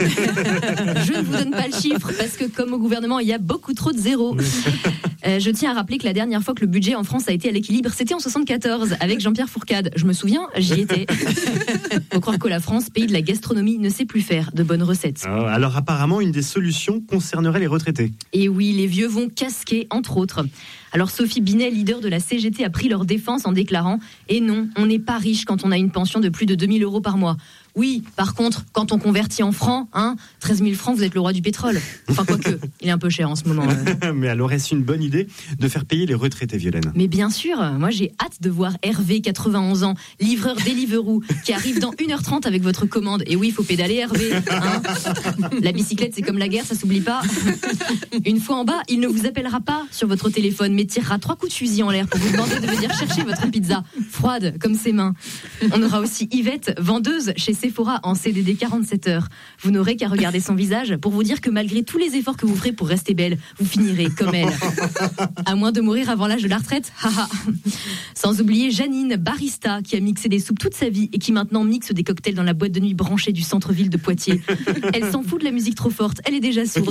Je ne vous donne pas le chiffre, parce que comme au gouvernement, il y a beaucoup trop de zéros. Je tiens à rappeler que la dernière fois que le budget en France a été à l'équilibre, c'était en 74, avec Jean-Pierre Fourcade. Je me souviens, j'y étais. Faut croire que la France, pays de la gastronomie, ne sait plus faire de bonnes recettes. Alors apparemment, une des solutions concernerait les retraités. Et oui, les vieux vont casquer, entre autres. Alors Sophie Binet, leader de la CGT, a pris leur défense en déclarant « Et non, on n'est pas riche quand on a une pension de plus de 2 000 euros par mois. Oui, par contre, quand on convertit en francs, 13 000 francs, vous êtes le roi du pétrole. Enfin, quoique, il est un peu cher en ce moment. Mais alors, est-ce une bonne idée de faire payer les retraités, Violaine ? Mais bien sûr, moi j'ai hâte de voir Hervé, 91 ans, livreur Deliveroo, qui arrive dans 1h30 avec votre commande. Et oui, il faut pédaler, Hervé. La bicyclette, c'est comme la guerre, ça s'oublie pas. Une fois en bas, il ne vous appellera pas sur votre téléphone, mais tirera 3 coups de fusil en l'air pour vous demander de venir chercher votre pizza, froide comme ses mains. On aura aussi Yvette, vendeuse chez Sephora en CDD 47 heures. Vous n'aurez qu'à regarder son visage pour vous dire que malgré tous les efforts que vous ferez pour rester belle, vous finirez comme elle. À moins de mourir avant l'âge de la retraite, haha. Sans oublier Janine, barista, qui a mixé des soupes toute sa vie et qui maintenant mixe des cocktails dans la boîte de nuit branchée du centre-ville de Poitiers. Elle s'en fout de la musique trop forte, elle est déjà sourde.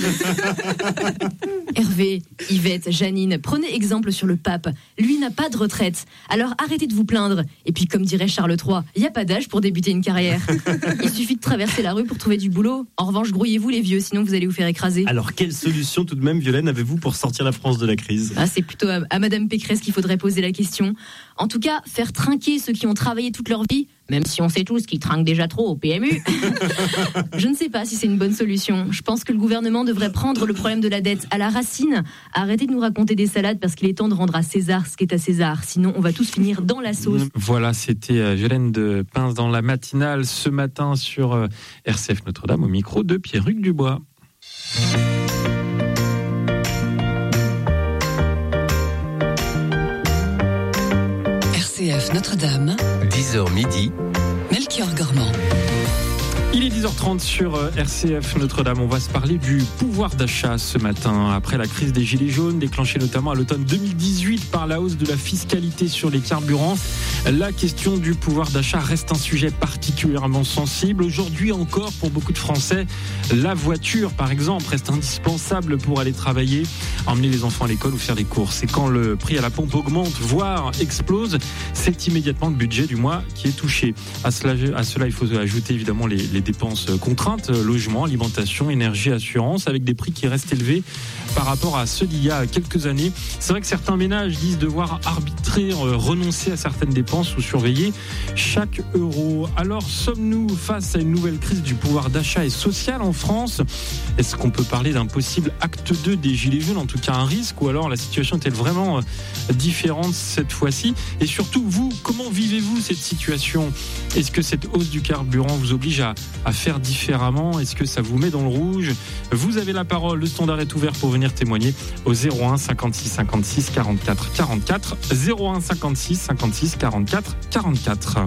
Hervé, Yvette, Janine, prenez exemple sur le pape. Lui n'a pas de retraite. Alors arrêtez de vous plaindre. Et puis comme dirait Charles III, il n'y a pas d'âge pour débuter une carrière. Il suffit de traverser la rue pour trouver du boulot. En revanche, grouillez-vous les vieux, sinon vous allez vous faire écraser. Alors quelle solution tout de même, Violaine, avez-vous pour sortir la France de la crise ? C'est plutôt à Madame Pécresse qu'il faudrait poser la question. En tout cas, faire trinquer ceux qui ont travaillé toute leur vie, même si on sait tous qu'ils trinquent déjà trop au PMU. Je ne sais pas si c'est une bonne solution. Je pense que le gouvernement devrait prendre le problème de la dette à la racine. Arrêtez de nous raconter des salades parce qu'il est temps de rendre à César ce qui est à César. Sinon, on va tous finir dans la sauce. Voilà, c'était Violaine de Pince dans la matinale ce matin sur RCF Notre-Dame au micro de Pierre-Hugues Dubois. RCF Notre-Dame, 10h midi, Melchior Gormand. Il est 10h30 sur RCF Notre-Dame. On va se parler du pouvoir d'achat ce matin. Après la crise des Gilets jaunes, déclenchée notamment à l'automne 2018 par la hausse de la fiscalité sur les carburants, la question du pouvoir d'achat reste un sujet particulièrement sensible. Aujourd'hui encore, pour beaucoup de Français, la voiture, par exemple, reste indispensable pour aller travailler, emmener les enfants à l'école ou faire des courses. Et quand le prix à la pompe augmente, voire explose, c'est immédiatement le budget du mois qui est touché. À cela, il faut ajouter évidemment les dépenses contraintes, logement, alimentation, énergie, assurance, avec des prix qui restent élevés par rapport à ceux d'il y a quelques années. C'est vrai que certains ménages disent devoir arbitrer, renoncer à certaines dépenses ou surveiller chaque euro. Alors, sommes-nous face à une nouvelle crise du pouvoir d'achat et social en France ? Est-ce qu'on peut parler d'un possible acte 2 des Gilets jaunes, en tout cas un risque, ou alors la situation est-elle vraiment différente cette fois-ci ? Et surtout, vous, comment vivez-vous cette situation ? Est-ce que cette hausse du carburant vous oblige à faire différemment ? Est-ce que ça vous met dans le rouge ? Vous avez la parole, le standard est ouvert pour venir témoigner au 01 56 56 44 44, 01 56 56 44 44.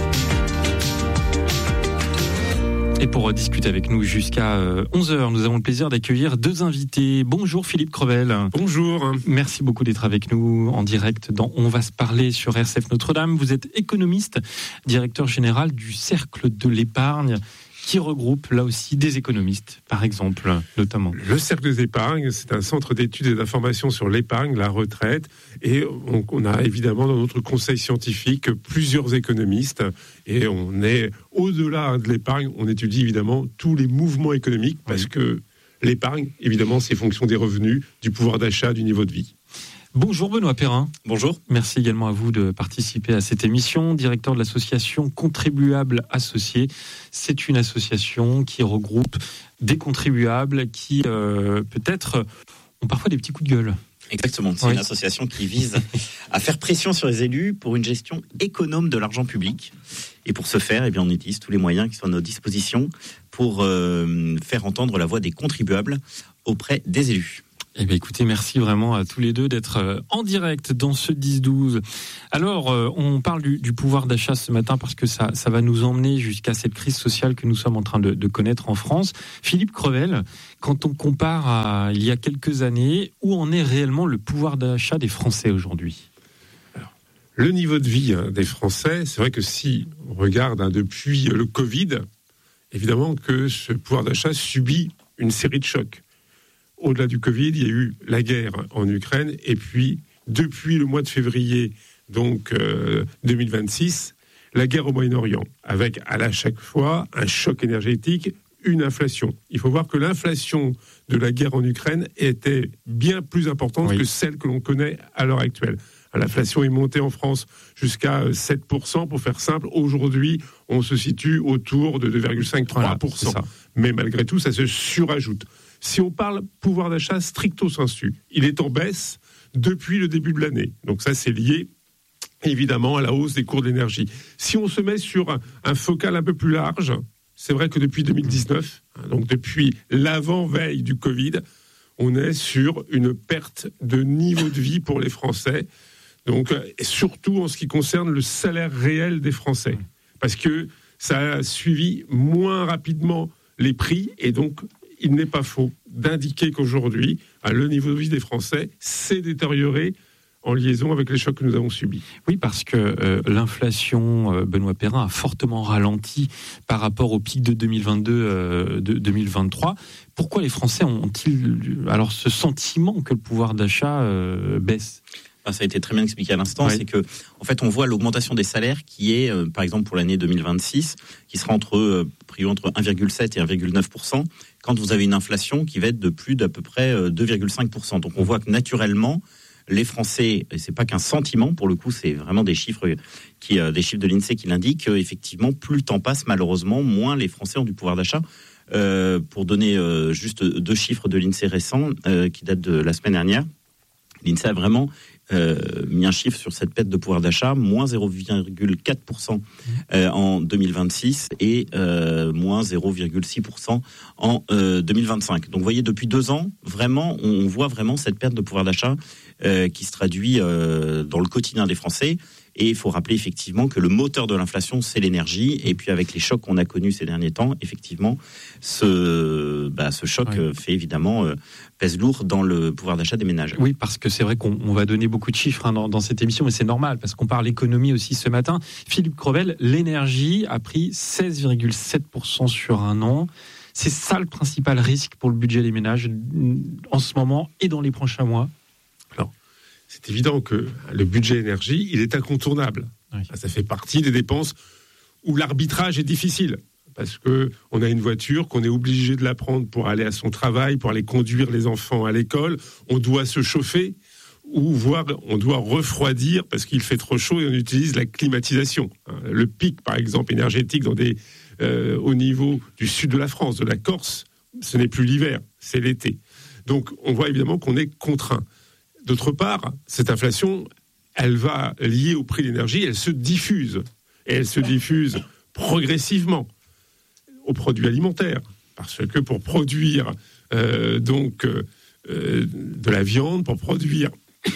Et pour discuter avec nous jusqu'à 11h, nous avons le plaisir d'accueillir 2 invités. Bonjour Philippe Crevel. Bonjour. Merci beaucoup d'être avec nous en direct dans On va se parler sur RCF Notre-Dame. Vous êtes économiste, directeur général du Cercle de l'épargne, qui regroupe là aussi des économistes, par exemple, notamment. Le Cercle des épargnes, c'est un centre d'études et d'informations sur l'épargne, la retraite, et on a évidemment dans notre conseil scientifique plusieurs économistes, et on est au-delà de l'épargne, on étudie évidemment tous les mouvements économiques, parce que l'épargne, évidemment, c'est fonction des revenus, du pouvoir d'achat, du niveau de vie. Bonjour Benoît Perrin. Bonjour. Merci également à vous de participer à cette émission. Directeur de l'association Contribuables Associés. C'est une association qui regroupe des contribuables qui peut-être ont parfois des petits coups de gueule. Exactement, c'est une association qui vise à faire pression sur les élus pour une gestion économe de l'argent public. Et pour ce faire, on utilise tous les moyens qui sont à notre disposition pour faire entendre la voix des contribuables auprès des élus. Écoutez, merci vraiment à tous les deux d'être en direct dans ce 10-12. Alors, on parle du pouvoir d'achat ce matin parce que ça va nous emmener jusqu'à cette crise sociale que nous sommes en train de connaître en France. Philippe Crevel, quand on compare à il y a quelques années, où en est réellement le pouvoir d'achat des Français aujourd'hui ? Alors, le niveau de vie des Français, c'est vrai que si on regarde depuis le Covid, évidemment que ce pouvoir d'achat subit une série de chocs. Au-delà du Covid, il y a eu la guerre en Ukraine, et puis, depuis le mois de février, donc 2026, la guerre au Moyen-Orient, avec à chaque fois un choc énergétique, une inflation. Il faut voir que l'inflation de la guerre en Ukraine était bien plus importante que celle que l'on connaît à l'heure actuelle. L'inflation est montée en France jusqu'à 7%, pour faire simple. Aujourd'hui, on se situe autour de 2,5-3%. Voilà, mais malgré tout, ça se surajoute. Si on parle pouvoir d'achat stricto sensu, il est en baisse depuis le début de l'année. Donc ça, c'est lié évidemment à la hausse des cours de l'énergie. Si on se met sur un focal un peu plus large, c'est vrai que depuis 2019, donc depuis l'avant-veille du Covid, on est sur une perte de niveau de vie pour les Français. Donc, surtout en ce qui concerne le salaire réel des Français. Parce que ça a suivi moins rapidement les prix, et donc il n'est pas faux d'indiquer qu'aujourd'hui, le niveau de vie des Français s'est détérioré en liaison avec les chocs que nous avons subis. Oui, parce que l'inflation, Benoît Perrin, a fortement ralenti par rapport au pic de 2022, de 2023. Pourquoi les Français ont-ils alors ce sentiment que le pouvoir d'achat baisse ? Ça a été très bien expliqué à l'instant, c'est que, en fait, on voit l'augmentation des salaires qui est, par exemple, pour l'année 2026, qui sera entre 1,7 et 1,9%, quand vous avez une inflation qui va être de plus d'à peu près 2,5%. Donc, on voit que naturellement, les Français, et c'est pas qu'un sentiment, pour le coup, c'est vraiment des chiffres des chiffres de l'INSEE qui l'indiquent, effectivement, plus le temps passe, malheureusement, moins les Français ont du pouvoir d'achat. Pour donner juste 2 chiffres de l'INSEE récents, qui datent de la semaine dernière, l'INSEE a vraiment mis un chiffre sur cette perte de pouvoir d'achat, moins 0,4% en 2026 et moins 0,6% en 2025. Donc vous voyez, depuis 2 ans, vraiment, on voit vraiment cette perte de pouvoir d'achat qui se traduit dans le quotidien des Français. Et il faut rappeler effectivement que le moteur de l'inflation, c'est l'énergie. Et puis avec les chocs qu'on a connus ces derniers temps, effectivement, ce choc fait évidemment pèse lourd dans le pouvoir d'achat des ménages. Oui, parce que c'est vrai qu'on va donner beaucoup de chiffres dans cette émission, mais c'est normal, parce qu'on parle économie aussi ce matin. Philippe Crevel, l'énergie a pris 16,7% sur un an. C'est ça le principal risque pour le budget des ménages en ce moment et dans les prochains mois. C'est évident que le budget énergie, il est incontournable. Oui. Ça fait partie des dépenses où l'arbitrage est difficile. Parce qu'on a une voiture, qu'on est obligé de la prendre pour aller à son travail, pour aller conduire les enfants à l'école. On doit se chauffer, ou voire on doit refroidir parce qu'il fait trop chaud et on utilise la climatisation. Le pic, par exemple, énergétique au niveau du sud de la France, de la Corse, ce n'est plus l'hiver, c'est l'été. Donc on voit évidemment qu'on est contraint. D'autre part, cette inflation, elle va liée au prix de l'énergie, elle se diffuse. Et elle se diffuse progressivement aux produits alimentaires. Parce que pour produire de la viande, pour produire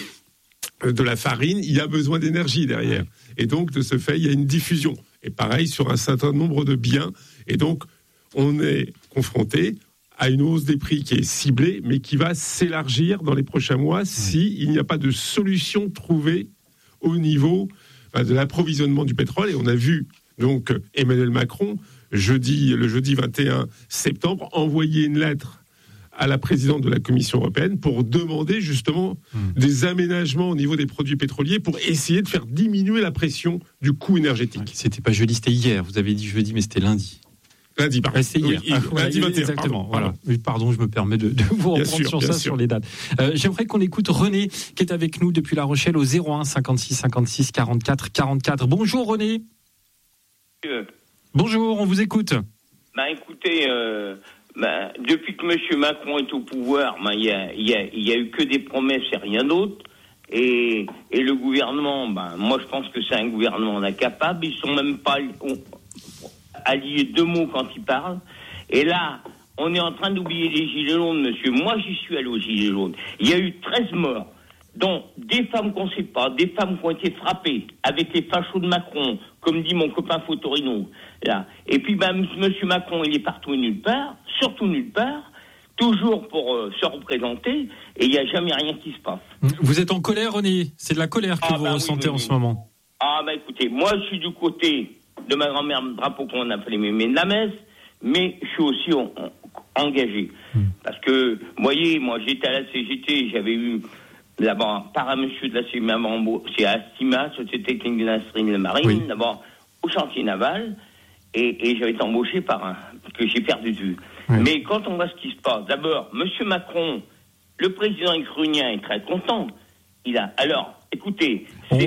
de la farine, il y a besoin d'énergie derrière. Et donc, de ce fait, il y a une diffusion. Et pareil sur un certain nombre de biens. Et donc, on est confronté à une hausse des prix qui est ciblée, mais qui va s'élargir dans les prochains mois s'il n'y a pas de solution trouvée au niveau de l'approvisionnement du pétrole. Et on a vu donc Emmanuel Macron, le jeudi 21 septembre, envoyer une lettre à la présidente de la Commission européenne pour demander justement des aménagements au niveau des produits pétroliers pour essayer de faire diminuer la pression du coût énergétique. C'était pas jeudi, c'était hier. Vous avez dit jeudi, mais c'était lundi. Lundi, pardon. C'est hier. Lundi 21. Exactement. Voilà. Pardon, je me permets de vous reprendre sur ça, sur les dates. J'aimerais qu'on écoute René, qui est avec nous depuis La Rochelle au 01 56 56 44 44. Bonjour René. Bonjour, on vous écoute. Écoutez, depuis que M. Macron est au pouvoir, il y a eu que des promesses et rien d'autre. Et le gouvernement, moi je pense que c'est un gouvernement incapable. Ils sont même pas alliés deux mots quand ils parlent. Et là, on est en train d'oublier les gilets jaunes, monsieur. Moi, j'y suis allé aux gilets jaunes. Il y a eu 13 morts, dont des femmes qu'on ne sait pas, des femmes qui ont été frappées avec les fachos de Macron, comme dit mon copain Fotorino. Là. Et puis, monsieur Macron, il est partout et nulle part, surtout nulle part, toujours pour se représenter, et il n'y a jamais rien qui se passe. Vous êtes en colère, René? C'est de la colère que vous ressentez en ce moment? Écoutez, moi, je suis du côté de ma grand-mère, drapeau qu'on appelait mémé de la messe, mais je suis aussi engagé. Parce que, vous voyez, moi, j'étais à la CGT, j'avais eu d'abord par un monsieur de la CGT, c'est Astima, Société Technique de l'Industrie de la Marine, d'abord au chantier naval, et j'avais été embauché que j'ai perdu de vue. Mais quand on voit ce qui se passe, d'abord, monsieur Macron, le président ukrainien est très content. Écoutez,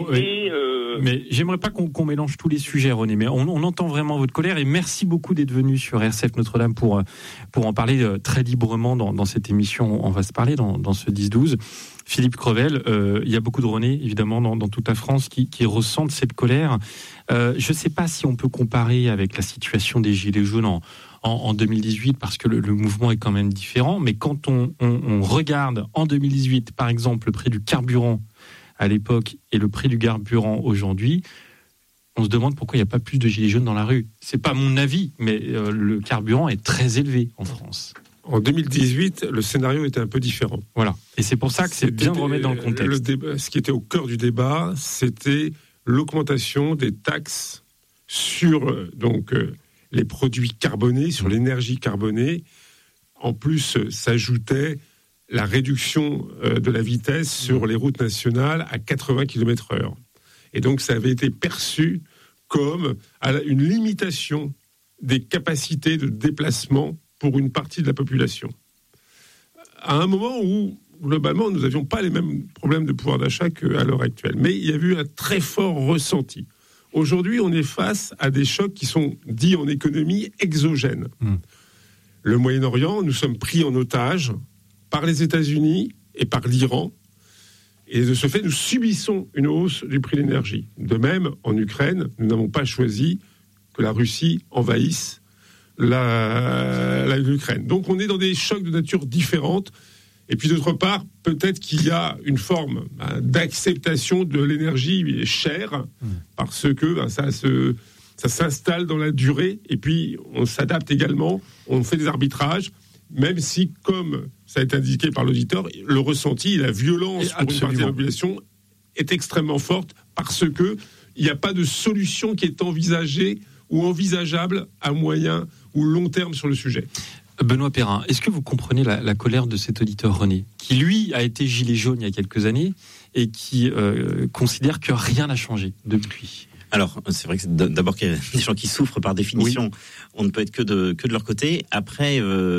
mais j'aimerais pas qu'on mélange tous les sujets, René, mais on entend vraiment votre colère, et merci beaucoup d'être venu sur RCF Notre-Dame pour en parler très librement dans cette émission. On va se parler dans ce 10-12. Philippe Crevel, il y a beaucoup de René, évidemment, dans toute la France qui ressentent cette colère. Je ne sais pas si on peut comparer avec la situation des Gilets jaunes en 2018, parce que le mouvement est quand même différent, mais quand on regarde en 2018, par exemple, le prix du carburant à l'époque et le prix du carburant aujourd'hui, on se demande pourquoi il n'y a pas plus de gilets jaunes dans la rue. C'est pas mon avis, mais le carburant est très élevé en France. En 2018, le scénario était un peu différent. Voilà. Et c'est pour ça que c'est bien de remettre dans le contexte. Ce qui était au cœur du débat, c'était l'augmentation des taxes sur les produits carbonés, sur l'énergie carbonée. En plus, s'ajoutait la réduction de la vitesse sur les routes nationales à 80 km/h. Et donc, ça avait été perçu comme une limitation des capacités de déplacement pour une partie de la population. À un moment où, globalement, nous n'avions pas les mêmes problèmes de pouvoir d'achat qu'à l'heure actuelle. Mais il y a eu un très fort ressenti. Aujourd'hui, on est face à des chocs qui sont dits en économie exogènes. Le Moyen-Orient, nous sommes pris en otage par les États-Unis et par l'Iran. Et de ce fait, nous subissons une hausse du prix de l'énergie. De même, en Ukraine, nous n'avons pas choisi que la Russie envahisse l'Ukraine. Donc on est dans des chocs de nature différente. Et puis d'autre part, peut-être qu'il y a une forme d'acceptation de l'énergie chère, parce que ça s'installe dans la durée, et puis on s'adapte également, on fait des arbitrages, même si, comme ça a été indiqué par l'auditeur, le ressenti, la violence pour une partie de la population est extrêmement forte, parce que il n'y a pas de solution qui est envisagée ou envisageable à moyen ou long terme sur le sujet. Benoît Perrin, est-ce que vous comprenez la colère de cet auditeur René, qui lui a été gilet jaune il y a quelques années et qui considère que rien n'a changé depuis? Alors, c'est vrai que d'abord qu'il y a des gens qui souffrent par définition, on ne peut être que de leur côté. Après,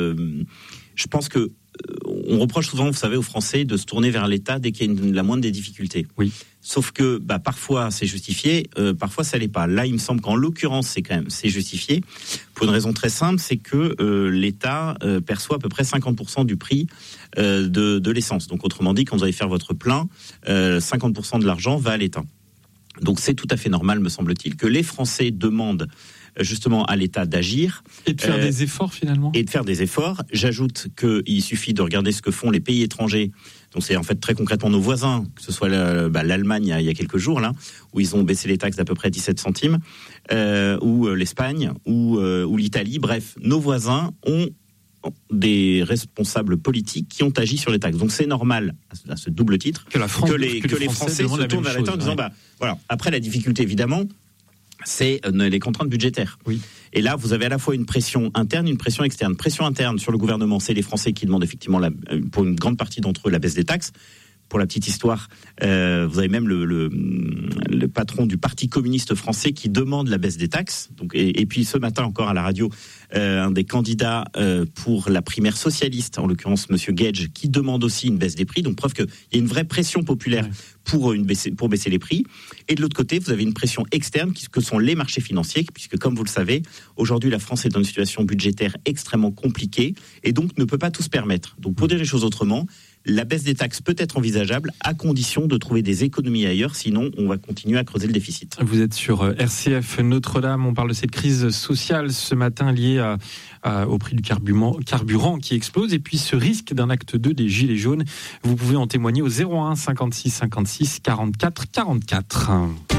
je pense que on reproche souvent, vous savez, aux Français de se tourner vers l'État dès qu'il y a la moindre des difficultés. Oui. Sauf que parfois c'est justifié, parfois ça l'est pas. Là, il me semble qu'en l'occurrence, c'est justifié. Pour une raison très simple, c'est que l'État perçoit à peu près 50% du prix de l'essence. Donc, autrement dit, quand vous allez faire votre plein, 50% de l'argent va à l'État. Donc, c'est tout à fait normal, me semble-t-il, que les Français demandent justement à l'État d'agir. Et de faire des efforts, finalement. Et de faire des efforts. J'ajoute qu'il suffit de regarder ce que font les pays étrangers. Donc c'est en fait très concrètement nos voisins, que ce soit l'Allemagne il y a quelques jours, là, où ils ont baissé les taxes d'à peu près 17 centimes, ou l'Espagne, ou l'Italie. Bref, nos voisins ont des responsables politiques qui ont agi sur les taxes. Donc c'est normal, à ce double titre, que les Français se tournent vers l'État en disant, voilà. Après la difficulté, évidemment, c'est les contraintes budgétaires. Oui. Et là, vous avez à la fois une pression interne, une pression externe. Pression interne sur le gouvernement, c'est les Français qui demandent effectivement, pour une grande partie d'entre eux, la baisse des taxes. Pour la petite histoire, vous avez même le patron du Parti communiste français qui demande la baisse des taxes. Donc, et puis ce matin encore à la radio, un des candidats pour la primaire socialiste, en l'occurrence Monsieur Gage, qui demande aussi une baisse des prix. Donc preuve qu'il y a une vraie pression populaire pour baisser les prix. Et de l'autre côté, vous avez une pression externe que sont les marchés financiers, puisque comme vous le savez, aujourd'hui la France est dans une situation budgétaire extrêmement compliquée et donc ne peut pas tout se permettre. Donc pour dire les choses autrement, la baisse des taxes peut être envisageable à condition de trouver des économies ailleurs, sinon on va continuer à creuser le déficit. Vous êtes sur RCF Notre-Dame, on parle de cette crise sociale ce matin liée au prix du carburant qui explose et puis ce risque d'un acte 2 des Gilets jaunes. Vous pouvez en témoigner au 01 56 56 44 44.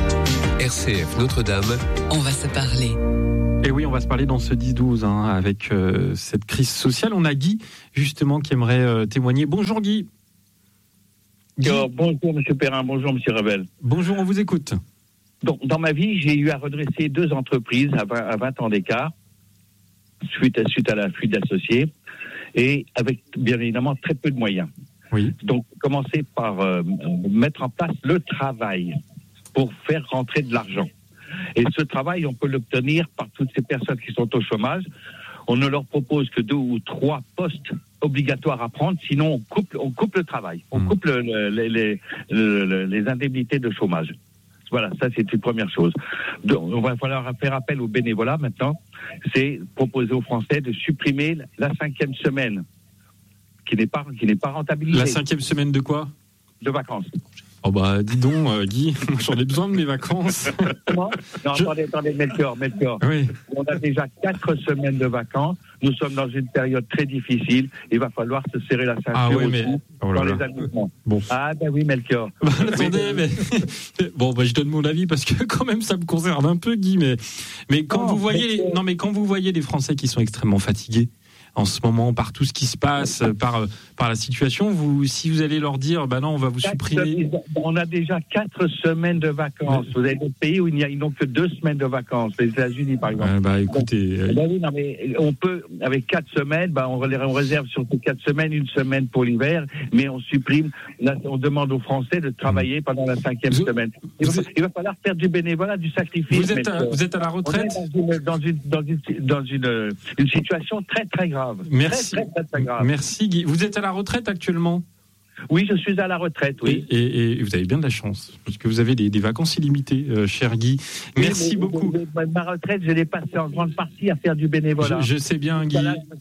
RCF Notre-Dame, on va se parler. Et oui, on va se parler dans ce 10-12 avec cette crise sociale. On a Guy, justement, qui aimerait témoigner. Bonjour Guy. Bonjour Monsieur Perrin, bonjour Monsieur Revel. Bonjour, on vous écoute. Donc, dans ma vie, j'ai eu à redresser 2 entreprises à 20 ans d'écart, suite à la fuite d'associés, et avec bien évidemment très peu de moyens. Oui. Donc, commencer par mettre en place le travail pour faire rentrer de l'argent. Et ce travail, on peut l'obtenir par toutes ces personnes qui sont au chômage. On ne leur propose que 2 ou 3 postes obligatoires à prendre, sinon on coupe le travail, on coupe les indemnités de chômage. Voilà, ça c'est une première chose. Donc, on va falloir faire appel au bénévolat maintenant. C'est proposer aux Français de supprimer la 5e semaine, qui n'est pas rentabilisée. La 5e semaine de quoi ? De vacances. Oh bah dis donc Guy, j'en ai besoin de mes vacances. Non, attendez, Melchior. Oui. On a déjà 4 semaines de vacances. Nous sommes dans une période très difficile. Il va falloir se serrer la ceinture dans les amusements. Bon. Ah ben oui, Melchior. Attendez, mais bon, je donne mon avis parce que quand même ça me concerne un peu, Guy. Mais quand vous voyez les Français qui sont extrêmement fatigués en ce moment par tout ce qui se passe, par la situation, si vous allez leur dire, non, on va vous supprimer. On a déjà 4 semaines de vacances. Vous avez des pays où ils n'ont que 2 semaines de vacances. Les États-Unis, par exemple. Écoutez. On peut, avec 4 semaines, on réserve sur ces 4 semaines 1 semaine pour l'hiver, mais on supprime. Là, on demande aux Français de travailler pendant la 5e semaine. Il va falloir faire du bénévolat, du sacrifice. Vous êtes à la retraite. On est dans une situation très très grave. Merci. Très grave. Merci Guy. Vous êtes à la retraite actuellement ? Oui, je suis à la retraite, oui. Et vous avez bien de la chance, parce que vous avez des vacances illimitées, cher Guy. Merci beaucoup. Ma retraite, je l'ai passée en grande partie à faire du bénévolat. Je sais bien, Guy.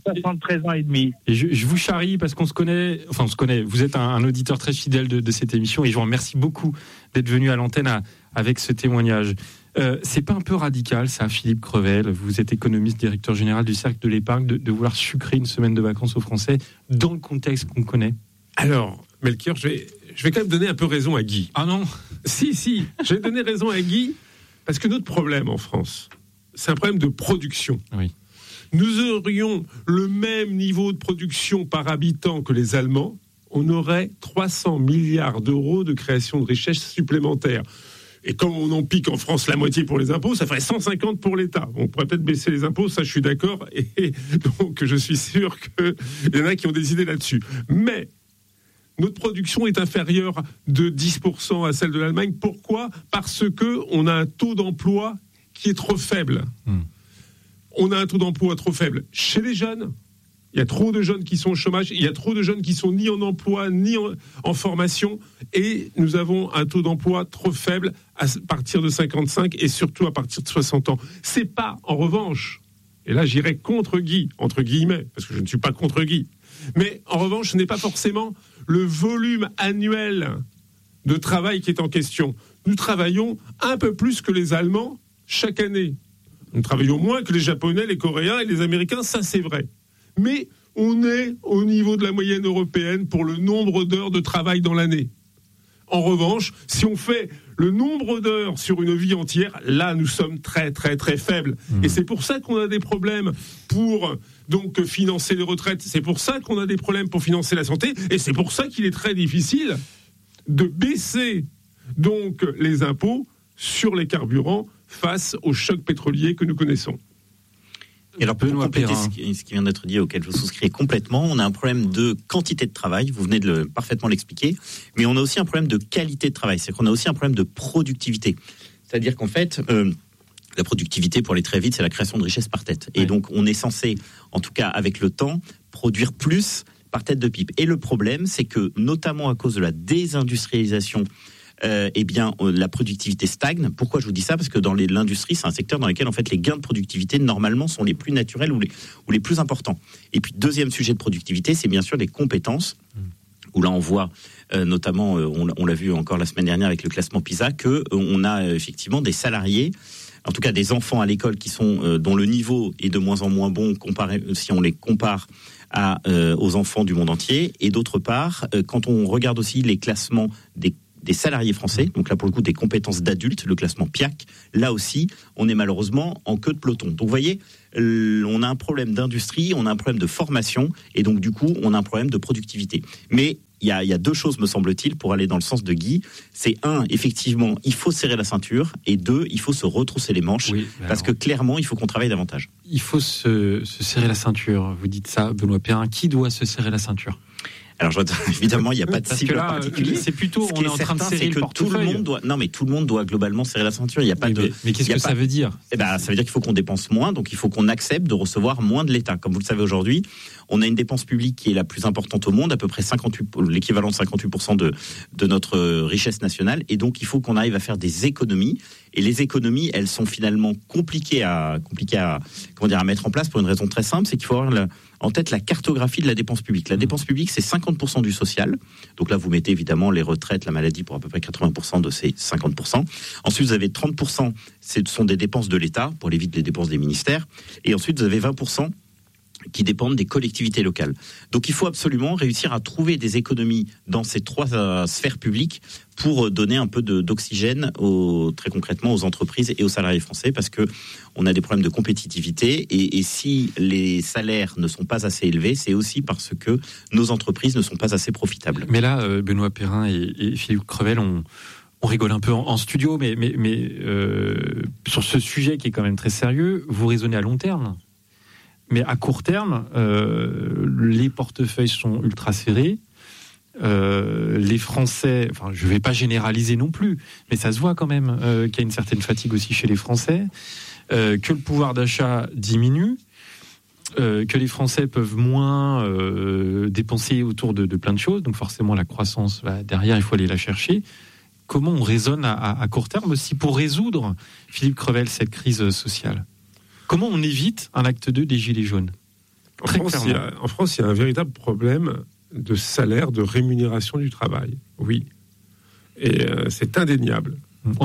73 ans et demi. Et je vous charrie parce qu'on se connaît, vous êtes un auditeur très fidèle de cette émission, et je vous remercie beaucoup d'être venu à l'antenne avec ce témoignage. C'est pas un peu radical, ça, Philippe Crevel, vous êtes économiste, directeur général du Cercle de l'épargne, de vouloir sucrer une semaine de vacances aux Français dans le contexte qu'on connaît ? Alors, Melchior, je vais quand même donner un peu raison à Guy. Ah non ? Si, je vais donner raison à Guy, parce que notre problème en France, c'est un problème de production. Oui. Nous aurions le même niveau de production par habitant que les Allemands, on aurait 300 milliards d'euros de création de richesses supplémentaires. Et comme on en pique en France la moitié pour les impôts, ça ferait 150 pour l'État. On pourrait peut-être baisser les impôts, ça je suis d'accord. Et donc je suis sûr qu'il y en a qui ont des idées là-dessus. Mais notre production est inférieure de 10% à celle de l'Allemagne. Pourquoi ? Parce qu'on a un taux d'emploi qui est trop faible. On a un taux d'emploi trop faible chez les jeunes. Il y a trop de jeunes qui sont au chômage, il y a trop de jeunes qui sont ni en emploi, ni en formation, et nous avons un taux d'emploi trop faible à partir de 55 et surtout à partir de 60 ans. C'est pas, en revanche, et là j'irai contre Guy, entre guillemets, parce que je ne suis pas contre Guy, mais en revanche, ce n'est pas forcément le volume annuel de travail qui est en question. Nous travaillons un peu plus que les Allemands chaque année. Nous travaillons moins que les Japonais, les Coréens et les Américains, ça c'est vrai. Mais on est au niveau de la moyenne européenne pour le nombre d'heures de travail dans l'année. En revanche, si on fait le nombre d'heures sur une vie entière, là, nous sommes très, très, très faibles. Et c'est pour ça qu'on a des problèmes pour donc financer les retraites. C'est pour ça qu'on a des problèmes pour financer la santé. Et c'est pour ça qu'il est très difficile de baisser donc les impôts sur les carburants face au choc pétrolier que nous connaissons. Et alors, pour compléter ce qui vient d'être dit, auquel je souscris complètement, on a un problème de quantité de travail, vous venez de parfaitement l'expliquer, mais on a aussi un problème de qualité de travail, c'est qu'on a aussi un problème de productivité. C'est-à-dire qu'en fait, la productivité, pour aller très vite, c'est la création de richesse par tête. Et donc, on est censé, en tout cas avec le temps, produire plus par tête de pipe. Et le problème, c'est que, notamment à cause de la désindustrialisation, la productivité stagne. Pourquoi je vous dis ça ? Parce que dans l'industrie, c'est un secteur dans lequel en fait les gains de productivité normalement sont les plus naturels ou les plus importants. Et puis deuxième sujet de productivité, c'est bien sûr les compétences. Où là on voit notamment, on l'a vu encore la semaine dernière avec le classement PISA, que on a effectivement des salariés, en tout cas des enfants à l'école qui sont dont le niveau est de moins en moins bon si on les compare aux enfants du monde entier. Et d'autre part, quand on regarde aussi les classements des salariés français, donc là pour le coup des compétences d'adultes, le classement PIAC, là aussi on est malheureusement en queue de peloton. Donc vous voyez, on a un problème d'industrie, on a un problème de formation, et donc du coup on a un problème de productivité. Mais il y a deux choses, me semble-t-il, pour aller dans le sens de Guy. C'est un, effectivement, il faut serrer la ceinture, et deux, il faut se retrousser les manches, parce que clairement, il faut qu'on travaille davantage. Il faut se serrer la ceinture, vous dites ça, Benoît Perrin. Qui doit se serrer la ceinture ? Alors, évidemment, il n'y a pas de cible particulière. C'est plutôt, on est en train de serrer le portefeuille. Tout le monde doit globalement serrer la ceinture. Il y a pas de. Mais qu'est-ce que ça veut dire ? Ça veut dire qu'il faut qu'on dépense moins, donc il faut qu'on accepte de recevoir moins de l'État. Comme vous le savez aujourd'hui, on a une dépense publique qui est la plus importante au monde, à peu près l'équivalent de 58% de notre richesse nationale, et donc il faut qu'on arrive à faire des économies. Et les économies, elles sont finalement compliquées à mettre en place pour une raison très simple, c'est qu'il faut avoir en tête la cartographie de la dépense publique. La dépense publique, c'est 50% du social. Donc là, vous mettez évidemment les retraites, la maladie pour à peu près 80% de ces 50%. Ensuite, vous avez 30%, ce sont des dépenses de l'État, pour éviter les dépenses des ministères. Et ensuite, vous avez 20% qui dépendent des collectivités locales. Donc il faut absolument réussir à trouver des économies dans ces trois sphères publiques pour donner un peu d'oxygène très concrètement aux entreprises et aux salariés français, parce que on a des problèmes de compétitivité, et si les salaires ne sont pas assez élevés, c'est aussi parce que nos entreprises ne sont pas assez profitables. Mais là, Benoît Perrin et Philippe Crevel, on rigole un peu en studio, mais sur ce sujet qui est quand même très sérieux, vous raisonnez à long terme. Mais à court terme, les portefeuilles sont ultra serrés. Les Français, enfin, je ne vais pas généraliser non plus, mais ça se voit quand même qu'il y a une certaine fatigue aussi chez les Français, que le pouvoir d'achat diminue, que les Français peuvent moins dépenser autour de plein de choses. Donc forcément, la croissance, derrière, il faut aller la chercher. Comment on raisonne à court terme aussi pour résoudre, Philippe Crevel, cette crise sociale ? Comment on évite un acte 2 des Gilets jaunes ? En France, il y a un véritable problème de salaire, de rémunération du travail. Oui. Et c'est indéniable.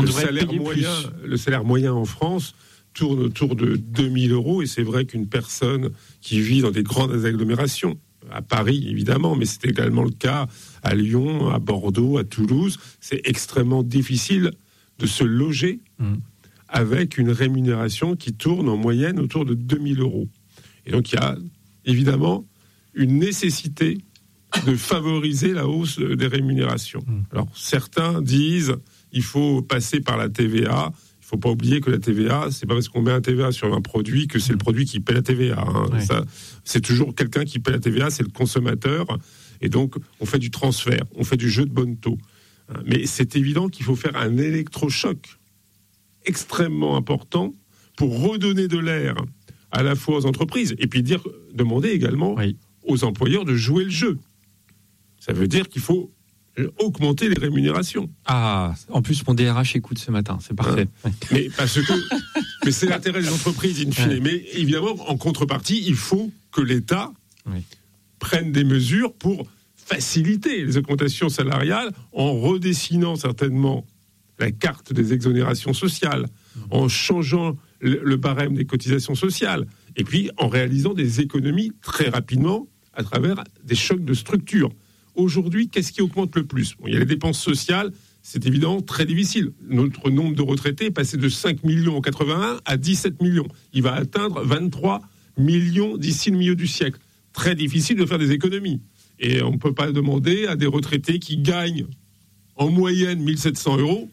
Le salaire moyen en France tourne autour de 2 000 euros, et c'est vrai qu'une personne qui vit dans des grandes agglomérations, à Paris évidemment, mais c'est également le cas à Lyon, à Bordeaux, à Toulouse, c'est extrêmement difficile de se loger avec une rémunération qui tourne en moyenne autour de 2 000 euros. Et donc il y a évidemment une nécessité de favoriser la hausse des rémunérations. Alors certains disent il faut passer par la TVA. Il ne faut pas oublier que la TVA, c'est pas parce qu'on met un TVA sur un produit que c'est le produit qui paie la TVA. Ça, c'est toujours quelqu'un qui paie la TVA, c'est le consommateur. Et donc on fait du transfert, on fait du jeu de bon taux. Mais c'est évident qu'il faut faire un électrochoc extrêmement important pour redonner de l'air à la fois aux entreprises et puis demander également aux employeurs de jouer le jeu. Ça veut dire qu'il faut augmenter les rémunérations. Ah, en plus mon DRH écoute ce matin, c'est parfait. Mais mais c'est l'intérêt des entreprises in fine. Mais évidemment, en contrepartie, il faut que l'État prenne des mesures pour faciliter les augmentations salariales en redessinant certainement la carte des exonérations sociales, en changeant le barème des cotisations sociales, et puis en réalisant des économies très rapidement à travers des chocs de structure. Aujourd'hui, qu'est-ce qui augmente le plus ? Il y a les dépenses sociales, c'est évidemment très difficile. Notre nombre de retraités est passé de 5 millions en 81 à 17 millions. Il va atteindre 23 millions d'ici le milieu du siècle. Très difficile de faire des économies. Et on ne peut pas demander à des retraités qui gagnent en moyenne 1 700 euros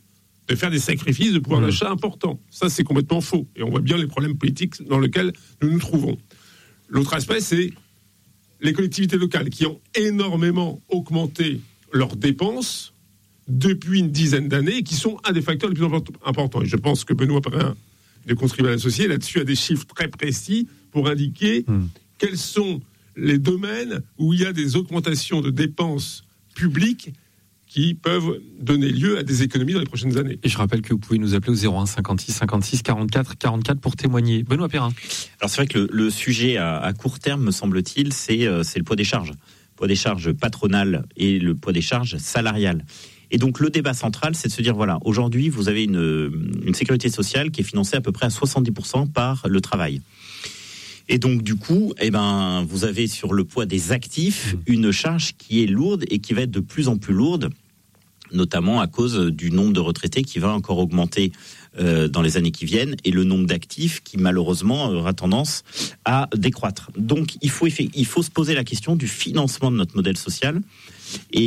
de faire des sacrifices de pouvoir d'achat importants. Ça, c'est complètement faux. Et on voit bien les problèmes politiques dans lesquels nous nous trouvons. L'autre aspect, c'est les collectivités locales qui ont énormément augmenté leurs dépenses depuis une dizaine d'années et qui sont un des facteurs les plus importants. Et je pense que Benoît Payen, de Contribuables Associés, là-dessus a des chiffres très précis pour indiquer quels sont les domaines où il y a des augmentations de dépenses publiques qui peuvent donner lieu à des économies dans les prochaines années. Et je rappelle que vous pouvez nous appeler au 01 56 56 44 44 pour témoigner. Benoît Perrin. Alors c'est vrai que le sujet à court terme, me semble-t-il, c'est le poids des charges. Le poids des charges patronales et le poids des charges salariales. Et donc le débat central, c'est de se dire, voilà, aujourd'hui, vous avez une sécurité sociale qui est financée à peu près à 70% par le travail. Et donc, du coup, vous avez sur le poids des actifs une charge qui est lourde et qui va être de plus en plus lourde, notamment à cause du nombre de retraités qui va encore augmenter dans les années qui viennent et le nombre d'actifs qui, malheureusement, aura tendance à décroître. Donc, il faut se poser la question du financement de notre modèle social. Et